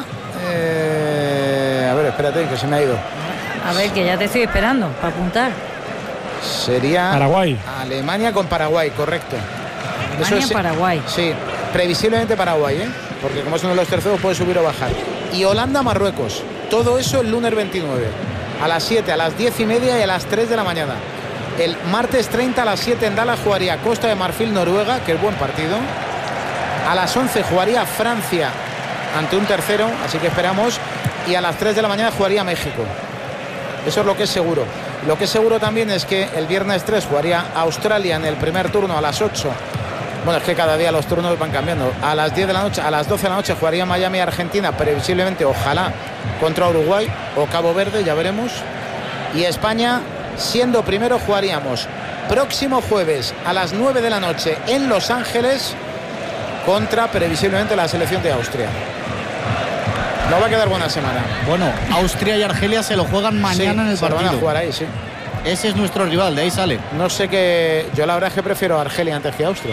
A ver, espérate, que se me ha ido. A ver, que ya te estoy esperando para apuntar. Sería Paraguay. Alemania con Paraguay, correcto. Paraguay. Sí, previsiblemente Paraguay, porque como es uno de los terceros puede subir o bajar. Y Holanda-Marruecos. Todo eso el lunes 29. A las 7, a las 10:30 y a las 3 de la mañana. El martes 30 a las 7 en Dallas jugaría Costa de Marfil, Noruega, que es buen partido. A las 11 jugaría Francia ante un tercero, así que esperamos. Y a las 3 de la mañana jugaría México. Eso es lo que es seguro. Lo que es seguro también es que el viernes 3 jugaría Australia en el primer turno a las 8. Bueno, es que cada día los turnos van cambiando. A las 10 de la noche, a las 12 de la noche jugaría Miami, Argentina, previsiblemente, ojalá, contra Uruguay o Cabo Verde, ya veremos. Y España, siendo primero, jugaríamos próximo jueves a las 9 de la noche en Los Ángeles contra, previsiblemente, la selección de Austria. No va a quedar buena semana. Bueno, Austria y Argelia se lo juegan mañana en el partido. Van a jugar ahí, sí. Ese es nuestro rival, de ahí sale. No sé qué. Yo la verdad es que prefiero a Argelia antes que a Austria.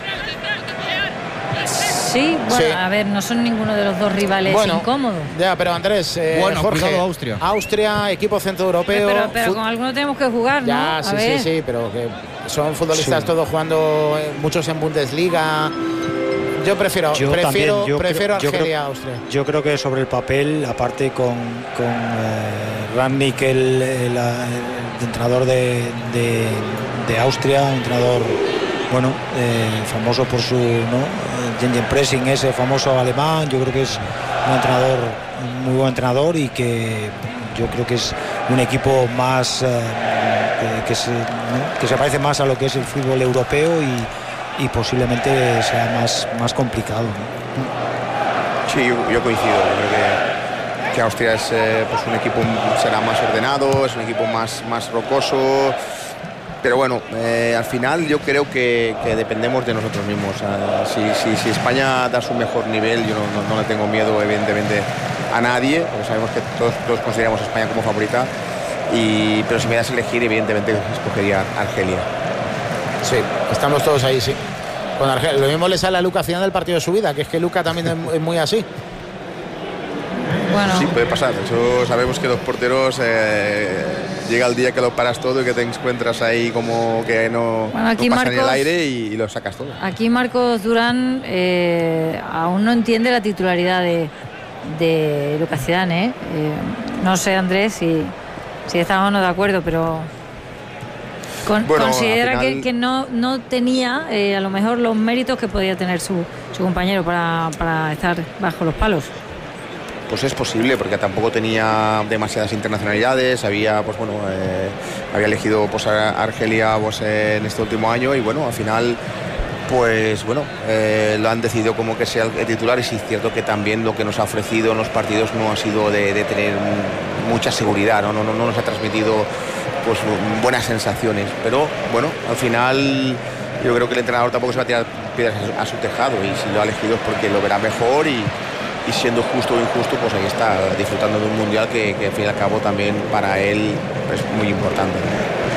Sí, bueno, sí. A ver, no son ninguno de los dos rivales incómodos. Ya, pero Andrés, Jorge, cuidado Austria, equipo centroeuropeo. Pero con alguno tenemos que jugar, ¿no? Ya, sí, pero que son futbolistas todos jugando, muchos en Bundesliga. Yo prefiero Argelia a Austria. Yo creo que sobre el papel, aparte con Rangnick, el entrenador de Austria, un entrenador famoso por su Gegenpressing, ese famoso alemán. Yo creo que es un muy buen entrenador y que yo creo que es un equipo más que se parece más a lo que es el fútbol europeo y posiblemente sea más complicado, ¿no? Sí, yo coincido. Yo creo que Austria es un equipo, será más ordenado, es un equipo más rocoso. Pero bueno, al final yo creo que dependemos de nosotros mismos. Si España da su mejor nivel, yo no le tengo miedo, evidentemente, a nadie, porque sabemos que todos consideramos a España como favorita. Pero si me das a elegir, evidentemente escogería Argelia. Sí, estamos todos ahí, sí. Con Argelia. Lo mismo le sale a Luca al final del partido de su vida, que es que Luca también es muy así. Bueno. Sí, puede pasar. Eso sabemos que los porteros llega el día que lo paras todo y que te encuentras ahí como que no pasa en el aire y lo sacas todo. Aquí Marcos Durán aún no entiende la titularidad de Lucas Zidane. No sé, Andrés, si estamos o no de acuerdo, pero considera final, que no tenía a lo mejor los méritos que podía tener su compañero para estar bajo los palos. Pues es posible, porque tampoco tenía demasiadas internacionalidades, había elegido a Argelia en este último año y al final lo han decidido como que sea el titular. Y sí es cierto que también lo que nos ha ofrecido en los partidos no ha sido de tener mucha seguridad, no nos ha transmitido buenas sensaciones, pero al final yo creo que el entrenador tampoco se va a tirar piedras a su tejado, y si lo ha elegido es porque lo verá mejor y siendo justo o injusto, pues ahí está, disfrutando de un mundial que al fin y al cabo también para él es muy importante.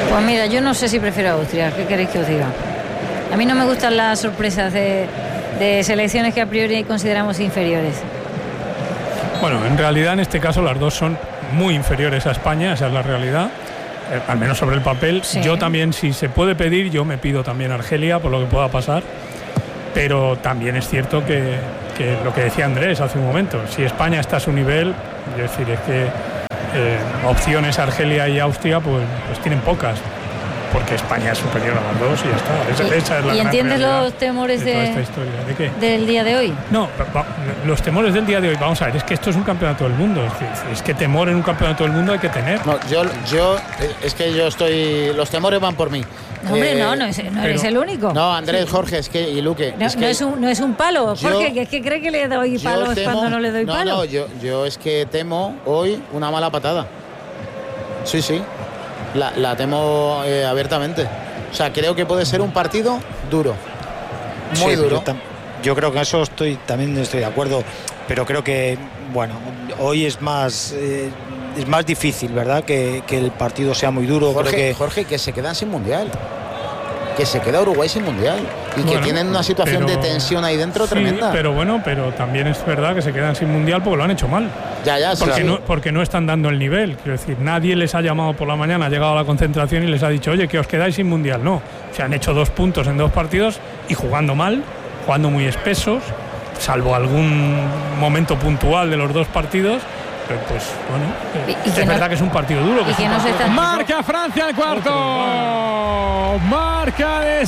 Pues mira, yo no sé si prefiero a Austria. ¿Qué queréis que os diga? A mí no me gustan las sorpresas de selecciones que a priori consideramos inferiores. Bueno, en realidad en este caso las dos son muy inferiores a España, esa es la realidad, al menos sobre el papel. Sí. Yo también, si se puede pedir, yo me pido también a Argelia por lo que pueda pasar, pero también es cierto que lo que decía Andrés hace un momento, si España está a su nivel, es decir, es que opciones Argelia y Austria pues tienen pocas, porque España es superior a las dos y ya está. Esa es la ¿Y entiendes los temores de esta historia? ¿De qué? Del día de hoy? No, los temores del día de hoy, vamos a ver, es que esto es un campeonato del mundo, es que temor en un campeonato del mundo hay que tener. No, es que yo estoy, los temores van por mí. Hombre, no eres el único. No, Andrés, Jorge, y Luque. No es un palo, Jorge, que es que cree que le doy palos cuando no le doy palos. No, yo es que temo hoy una mala patada. Sí. La temo abiertamente. O sea, creo que puede ser un partido duro. Muy duro. Yo creo que eso también estoy de acuerdo. Pero creo que, bueno, hoy es más difícil, ¿verdad? Que el partido sea muy duro. Jorge, que se quedan sin mundial. Que se queda Uruguay sin mundial. Y que tienen una situación de tensión ahí dentro tremenda. Pero también es verdad que se quedan sin mundial porque lo han hecho mal. Porque no están dando el nivel. Quiero decir, nadie les ha llamado por la mañana, ha llegado a la concentración y les ha dicho, oye, que os quedáis sin mundial. No, se han hecho 2 puntos en 2 partidos y jugando mal, jugando muy espesos, salvo algún momento puntual de los 2 partidos. Pero pues bueno, es verdad que es un partido duro. Marca Francia el cuarto. Marca de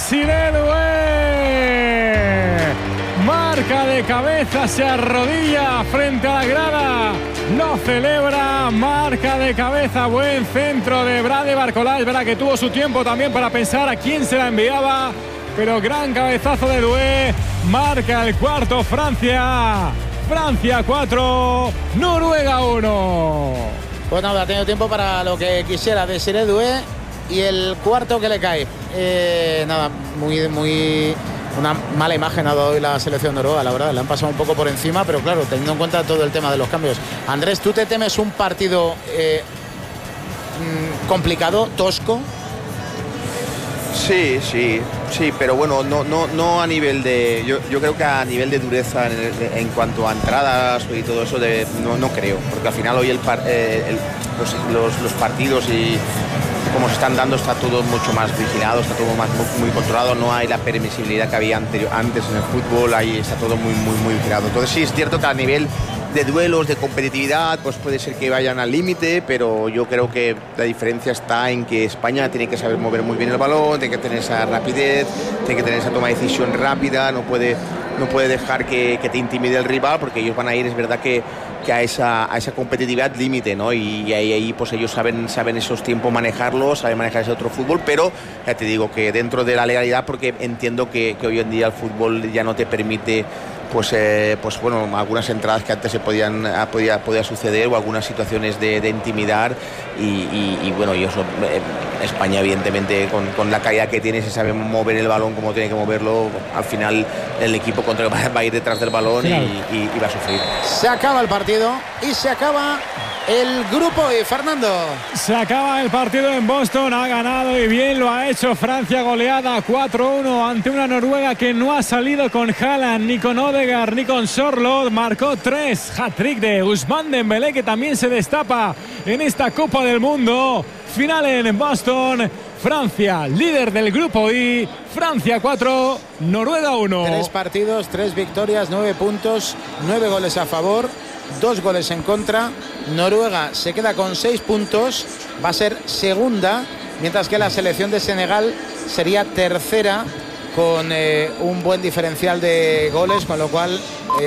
Siredue. Marca de cabeza, se arrodilla frente a la grada. No celebra, marca de cabeza, buen centro de Brade Barcolá. Es verdad que tuvo su tiempo también para pensar a quién se la enviaba, pero gran cabezazo de Doué. Marca el cuarto Francia. Francia 4, Noruega 1. Pues nada, ha tenido tiempo para lo que quisiera de Siredue y el cuarto que le cae. Nada, muy una mala imagen ha dado hoy la selección noruega, la verdad. Le han pasado un poco por encima, pero claro, teniendo en cuenta todo el tema de los cambios. Andrés, ¿tú te temes un partido complicado, tosco? Sí, pero bueno, no a nivel de... Yo creo que a nivel de dureza en cuanto a entradas y todo eso, no creo, porque al final hoy los partidos y como se están dando está todo mucho más vigilado, está todo muy controlado, no hay la permisibilidad que había antes en el fútbol, ahí está todo muy vigilado. Entonces sí, es cierto que a nivel de duelos, de competitividad, pues puede ser que vayan al límite, pero yo creo que la diferencia está en que España tiene que saber mover muy bien el balón, tiene que tener esa rapidez, tiene que tener esa toma de decisión rápida, no puede dejar que te intimide el rival, porque ellos van a ir, es verdad que a esa competitividad límite, ¿no? Y ahí pues ellos saben esos tiempos manejarlos, saben manejar ese otro fútbol, pero ya te digo que dentro de la legalidad, porque entiendo que hoy en día el fútbol ya no te permite pues bueno, algunas entradas que antes podía suceder, o algunas situaciones de intimidar y bueno, y eso, España evidentemente con la calidad que tiene, se sabe mover el balón como tiene que moverlo, al final el equipo contrario va a ir detrás del balón y va a sufrir. Se acaba el partido y se acaba el grupo y Fernando. Se acaba el partido en Boston, ha ganado y bien lo ha hecho Francia, goleada 4-1 ante una Noruega que no ha salido con Haaland, ni con Odegaard, ni con Sorloth. Marcó 3, hat-trick de Ousmane Dembélé, que también se destapa en esta Copa del Mundo. Final en Boston, Francia, líder del grupo I, Francia 4, Noruega 1. 3 partidos, 3 victorias, 9 puntos, 9 goles a favor, 2 goles en contra. Noruega se queda con 6 puntos, va a ser segunda, mientras que la selección de Senegal sería tercera con un buen diferencial de goles, con lo cual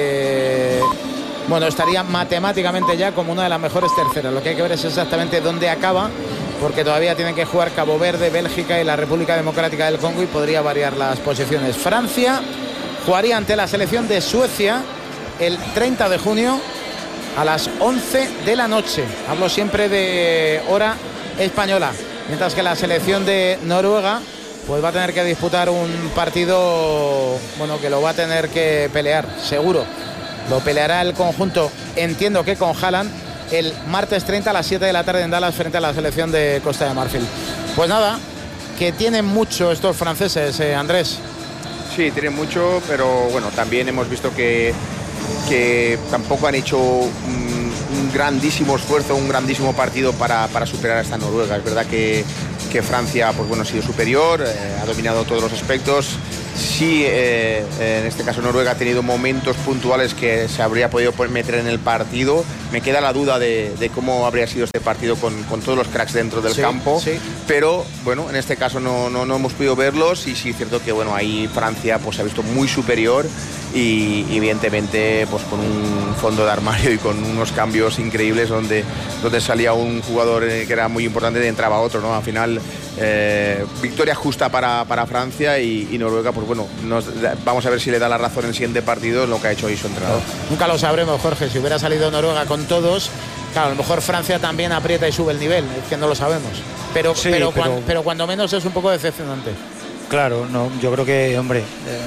bueno, estaría matemáticamente ya como una de las mejores terceras. Lo que hay que ver es exactamente dónde acaba, porque todavía tienen que jugar Cabo Verde, Bélgica y la República Democrática del Congo, y podría variar las posiciones. Francia jugaría ante la selección de Suecia el 30 de junio a las 11 de la noche. Hablo siempre de hora española. Mientras que la selección de Noruega pues va a tener que disputar un partido, bueno, que lo va a tener que pelear, seguro. Lo peleará el conjunto, entiendo que con Haaland, el martes 30 a las 7 de la tarde en Dallas frente a la selección de Costa de Marfil. Pues nada, que tienen mucho estos franceses, Andrés. Sí, tienen mucho, pero bueno, también hemos visto que tampoco han hecho un grandísimo esfuerzo, un grandísimo partido para superar a esta Noruega. Es verdad que Francia, pues bueno, ha sido superior, ha dominado todos los aspectos. Sí, en este caso Noruega ha tenido momentos puntuales que se habría podido meter en el partido. Me queda la duda de cómo habría sido este partido con todos los cracks dentro del campo. Sí. Pero bueno, en este caso no hemos podido verlos, y sí es cierto que bueno, ahí Francia pues se ha visto muy superior, y evidentemente pues con un fondo de armario y con unos cambios increíbles donde salía un jugador que era muy importante y entraba otro, ¿no? Al final victoria justa para Francia, y Noruega pues bueno, vamos a ver si le da la razón en el siguiente partido en lo que ha hecho hoy su entrenador. Nunca lo sabremos, Jorge. Si hubiera salido Noruega con todos, claro, a lo mejor Francia también aprieta y sube el nivel, es que no lo sabemos, pero cuando menos es un poco decepcionante. Claro, no, yo creo que, hombre,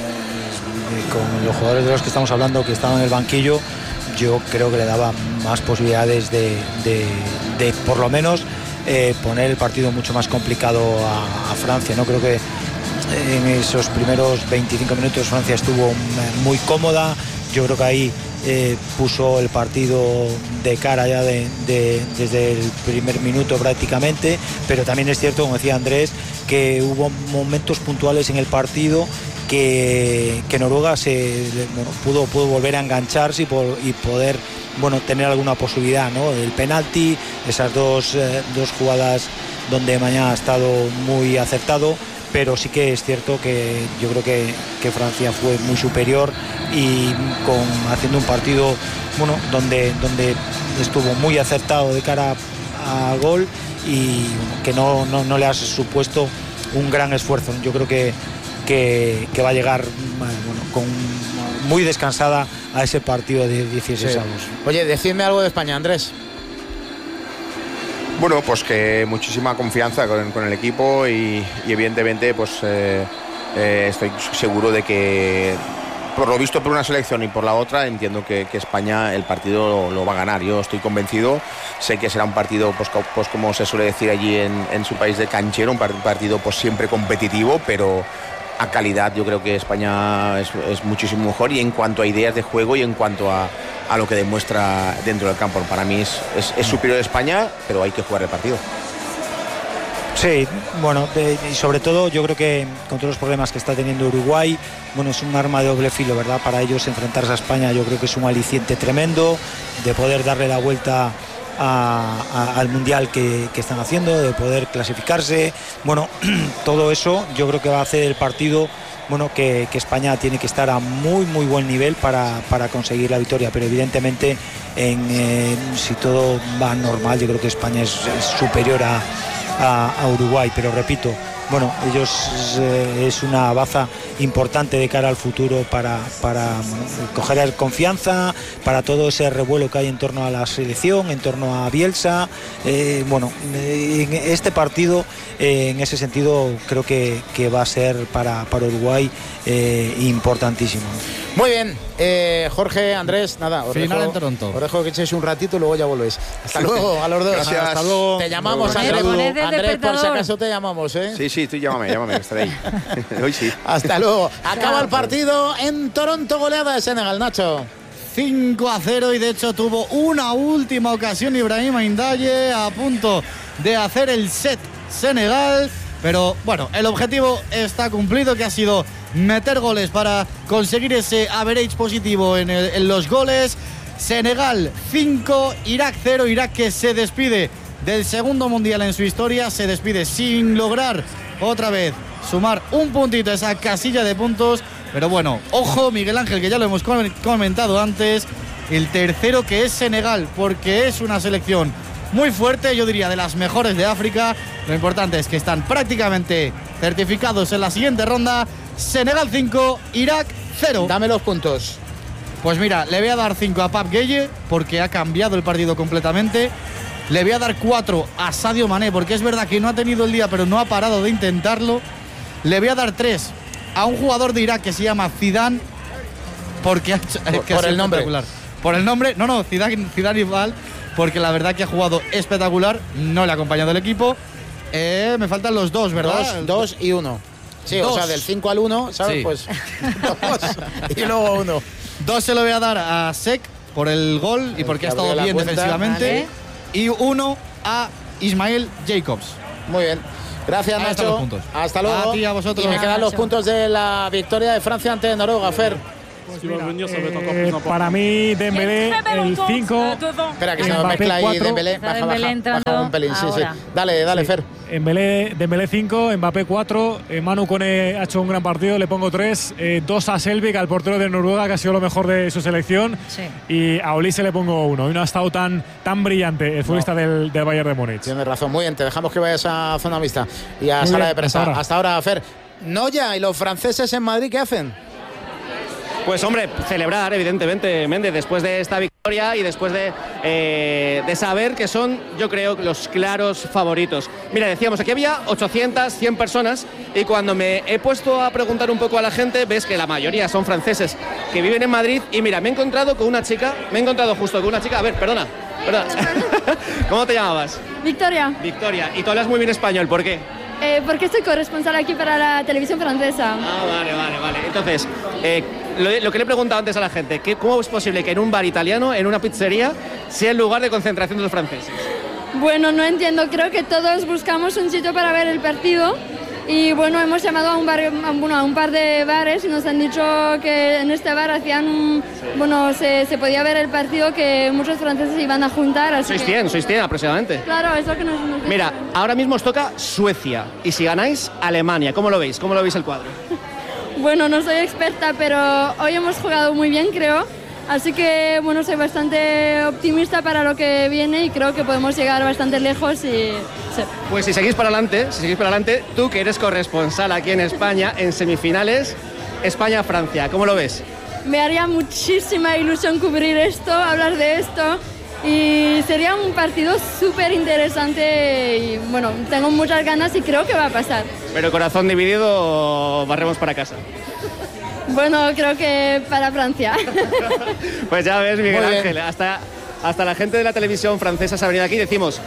con los jugadores de los que estamos hablando que estaban en el banquillo, yo creo que le daba más posibilidades de por lo menos poner el partido mucho más complicado a Francia, ¿no? Creo que en esos primeros 25 minutos Francia estuvo muy cómoda. Yo creo que ahí puso el partido de cara ya desde el primer minuto prácticamente, pero también es cierto, como decía Andrés, que hubo momentos puntuales en el partido que Noruega pudo volver a engancharse y poder tener alguna posibilidad, ¿no? El penalti, esas dos jugadas donde Mañana ha estado muy acertado, pero sí que es cierto que yo creo que Francia fue muy superior, y haciendo un partido donde estuvo muy acertado de cara a gol, y que no le ha supuesto un gran esfuerzo. Yo creo que va a llegar muy descansada a ese partido de 16 avos. Oye, decidme algo de España, Andrés. Bueno, pues que muchísima confianza con el equipo, y evidentemente pues estoy seguro de que, por lo visto por una selección y por la otra, entiendo que España el partido lo va a ganar. Yo estoy convencido. Sé que será un partido pues como se suele decir allí en su país, de canchero, un partido pues siempre competitivo, pero a calidad yo creo que España es muchísimo mejor, y en cuanto a ideas de juego y en cuanto a lo que demuestra dentro del campo. Para mí es superior a España, pero hay que jugar el partido. Sí, y sobre todo yo creo que con todos los problemas que está teniendo Uruguay, es un arma de doble filo, ¿verdad? Para ellos enfrentarse a España yo creo que es un aliciente tremendo de poder darle la vuelta al mundial que están haciendo, de poder clasificarse. Todo eso yo creo que va a hacer el partido que España tiene que estar a muy muy buen nivel para conseguir la victoria, pero evidentemente si todo va normal yo creo que España es superior a Uruguay, pero repito, ellos es una baza importante de cara al futuro para coger confianza, para todo ese revuelo que hay en torno a la selección, en torno a Bielsa. En este partido, en ese sentido, creo que va a ser para Uruguay importantísimo. Muy bien, Jorge, Andrés, nada, final en Toronto. Os dejo que echéis un ratito y luego ya volvéis. Hasta luego, a los dos. Gracias. Hasta luego. Te llamamos, Andrés, por si acaso te llamamos, ¿eh? Sí, tú llámame, estaré ahí. Hoy sí. Hasta luego. Acaba el partido en Toronto, goleada de Senegal, Nacho. 5-0, y de hecho tuvo una última ocasión Ibrahima Ndiaye a punto de hacer el set Senegal, pero el objetivo está cumplido, que ha sido meter goles para conseguir ese average positivo en los goles. Senegal 5, Irak 0, Irak que se despide del segundo mundial en su historia, se despide sin lograr otra vez sumar un puntito a esa casilla de puntos. Pero ojo, Miguel Ángel, que ya lo hemos comentado antes, el tercero, que es Senegal, porque es una selección muy fuerte, yo diría de las mejores de África. Lo importante es que están prácticamente certificados en la siguiente ronda. Senegal 5, Irak 0. Dame los puntos. Pues mira, le voy a dar 5 a Pape Gueye, porque ha cambiado el partido completamente. Le voy a dar 4 a Sadio Mané, porque es verdad que no ha tenido el día, pero no ha parado de intentarlo. Le voy a dar 3 a un jugador de Irak que se llama Zidane, porque ha hecho, por el nombre. Por el nombre, Zidane Iqbal, porque la verdad que ha jugado espectacular, no le ha acompañado el equipo. Me faltan los dos, ¿verdad? 2 y 1. Sí, o sea, del 5 al 1, ¿sabes? Sí. Pues 2 y luego 1. 2 se lo voy a dar a Sek por el gol y porque ha estado bien defensivamente. Vale. Y 1 a Ismael Jacobs. Muy bien. Gracias, Ahí están Nacho. los puntos. Hasta luego. A ti, a vosotros. Y me quedan los Nacho. puntos de la victoria de Francia ante Noruega, Fer. Para mí, Dembélé, el 5. Espera, que se me Mbappé, mezcla ahí 4. Dembélé. Está Baja, Dembélé baja, entrando baja un pelín, sí, sí. ahora. Dale, Sí. Fer. Dembélé 5, Mbappé 4, Manu Kone ha hecho un gran partido, le pongo 3, 2 a Selvik, al portero de Noruega, que ha sido lo mejor de su selección, Sí. y a Olise le pongo 1. Hoy no ha estado tan brillante el futbolista del Bayern de Múnich. Tienes razón, muy bien. Te dejamos que vayas a zona mixta y a Muy sala bien, de prensa. hasta ahora. Hasta ahora, Fer. Noya y los franceses en Madrid, ¿qué hacen? Pues hombre, celebrar evidentemente, Méndez, después de esta victoria y después de saber que son, yo creo, los claros favoritos. Mira, decíamos, aquí había 800, 100 personas y cuando me he puesto a preguntar un poco a la gente, ves que la mayoría son franceses que viven en Madrid y mira, me he encontrado justo con una chica, a ver, perdona. ¿Cómo te llamabas? Victoria, Victoria, y tú hablas muy bien español, ¿por qué? porque soy corresponsal aquí para la televisión francesa. Ah, vale. Entonces, lo que le he preguntado antes a la gente, ¿cómo es posible que en un bar italiano, en una pizzería, sea el lugar de concentración de los franceses? Bueno, no entiendo, creo que todos buscamos un sitio para ver el partido y bueno, hemos llamado a un par de bares y nos han dicho que en este bar hacían se podía ver el partido, que muchos franceses iban a juntar. Así Sois 100 aproximadamente. Claro, es lo que nos Mira, ahora mismo os toca Suecia y si ganáis, Alemania. ¿Cómo lo veis? ¿Cómo lo veis el cuadro? Bueno, no soy experta, pero hoy hemos jugado muy bien, creo. Así que, bueno, soy bastante optimista para lo que viene y creo que podemos llegar bastante lejos y... Sí. Pues si seguís para adelante, tú que eres corresponsal aquí en España, en semifinales, España-Francia, ¿cómo lo ves? Me haría muchísima ilusión cubrir esto, hablar de esto y sería un partido súper interesante y, bueno, tengo muchas ganas y creo que va a pasar. Pero corazón dividido, barremos para casa. Bueno, creo que para Francia. Pues ya ves, Miguel Ángel, hasta la gente de la televisión francesa se ha venido aquí. Decimos,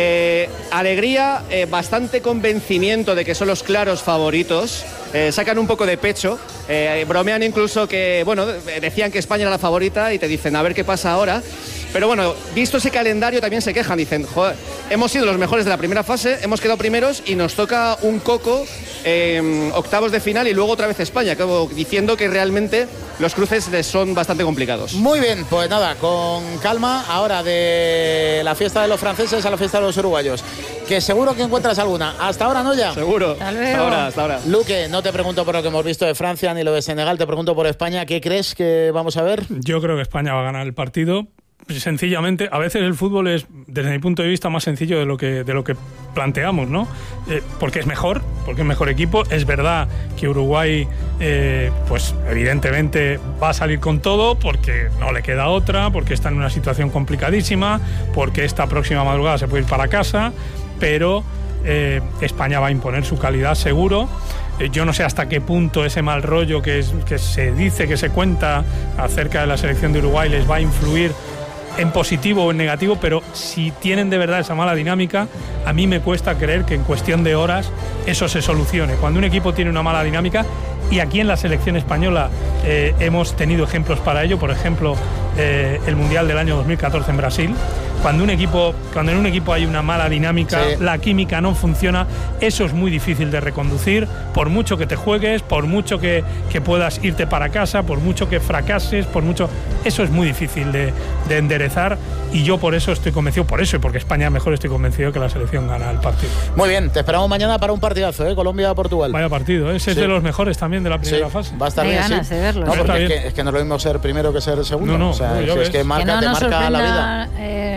alegría, bastante convencimiento de que son los claros favoritos. Sacan un poco de pecho, bromean incluso que, bueno, decían que España era la favorita y te dicen, a ver qué pasa ahora. Pero bueno, visto ese calendario también se quejan, dicen, joder, hemos sido los mejores de la primera fase, hemos quedado primeros y nos toca un coco, octavos de final y luego otra vez España, como diciendo que realmente los cruces les son bastante complicados. Muy bien, pues nada, con calma, ahora de la fiesta de los franceses a la fiesta de los uruguayos, que seguro que encuentras alguna. Hasta ahora, ¿no ya? Seguro. Hasta ahora. Luque, no te pregunto por lo que hemos visto de Francia ni lo de Senegal, te pregunto por España. ¿Qué crees que vamos a ver? Yo creo que España va a ganar el partido. Sencillamente, a veces el fútbol es, desde mi punto de vista, más sencillo de lo que planteamos, ¿no? Porque es mejor equipo. Es verdad que Uruguay, pues evidentemente va a salir con todo, porque no le queda otra, porque está en una situación complicadísima, porque esta próxima madrugada se puede ir para casa, pero España va a imponer su calidad seguro. Yo no sé hasta qué punto ese mal rollo que se dice, que se cuenta acerca de la selección de Uruguay les va a influir en positivo o en negativo, pero si tienen de verdad esa mala dinámica, a mí me cuesta creer que en cuestión de horas eso se solucione. Cuando un equipo tiene una mala dinámica, y aquí en la selección española hemos tenido ejemplos para ello, por ejemplo, el Mundial del año 2014 en Brasil, cuando en un equipo hay una mala dinámica, sí, la química no funciona, eso es muy difícil de reconducir, por mucho que te juegues, por mucho que puedas irte para casa, por mucho que fracases, eso es muy difícil de enderezar, y yo por eso estoy convencido, por eso y porque España mejor, estoy convencido que la selección gana el partido. Muy bien, te esperamos mañana para un partidazo, Colombia-Portugal. Vaya partido, ese es de los mejores también de la primera fase. Va a estar bien, ganas de verlo. No, porque es que no es lo mismo ser primero que ser segundo. No, o sea, es que marca, te marca la vida.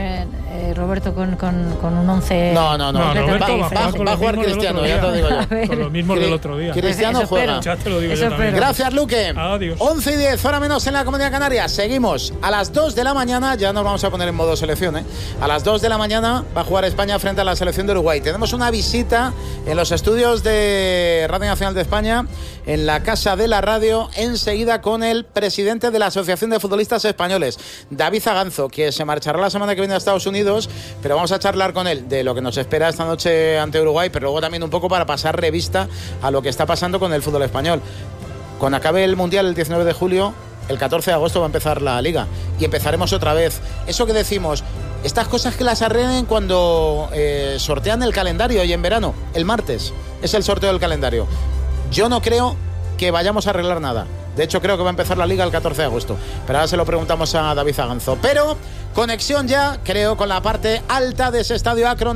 Roberto con un 11. No. Roberto va a jugar Cristiano, ya te lo digo yo. Con los mismos del otro día. Cristiano juega. Ya te lo digo yo también. Gracias, Luque. Adiós. 11:10, hora menos en la Comunidad Canaria. Seguimos a las 2 de la mañana. Ya nos vamos a poner en modo selección. A las 2 de la mañana va a jugar España frente a la selección de Uruguay. Tenemos una visita en los estudios de Radio Nacional de España, en la Casa de la Radio, enseguida con el presidente de la Asociación de Futbolistas Españoles, David Zaganzo, que se marchará la semana que viene a Estados Unidos pero vamos a charlar con él de lo que nos espera esta noche ante Uruguay, pero luego también un poco para pasar revista a lo que está pasando con el fútbol español. Cuando acabe el Mundial el 19 de julio, el 14 de agosto va a empezar la Liga y empezaremos otra vez. Eso que decimos, estas cosas que las arreglen cuando sortean el calendario y en verano, el martes es el sorteo del calendario. Yo no creo que vayamos a arreglar nada. De hecho, creo que va a empezar la Liga el 14 de agosto. Pero ahora se lo preguntamos a David Zaganzo. Pero conexión ya, creo, con la parte alta de ese estadio Akron.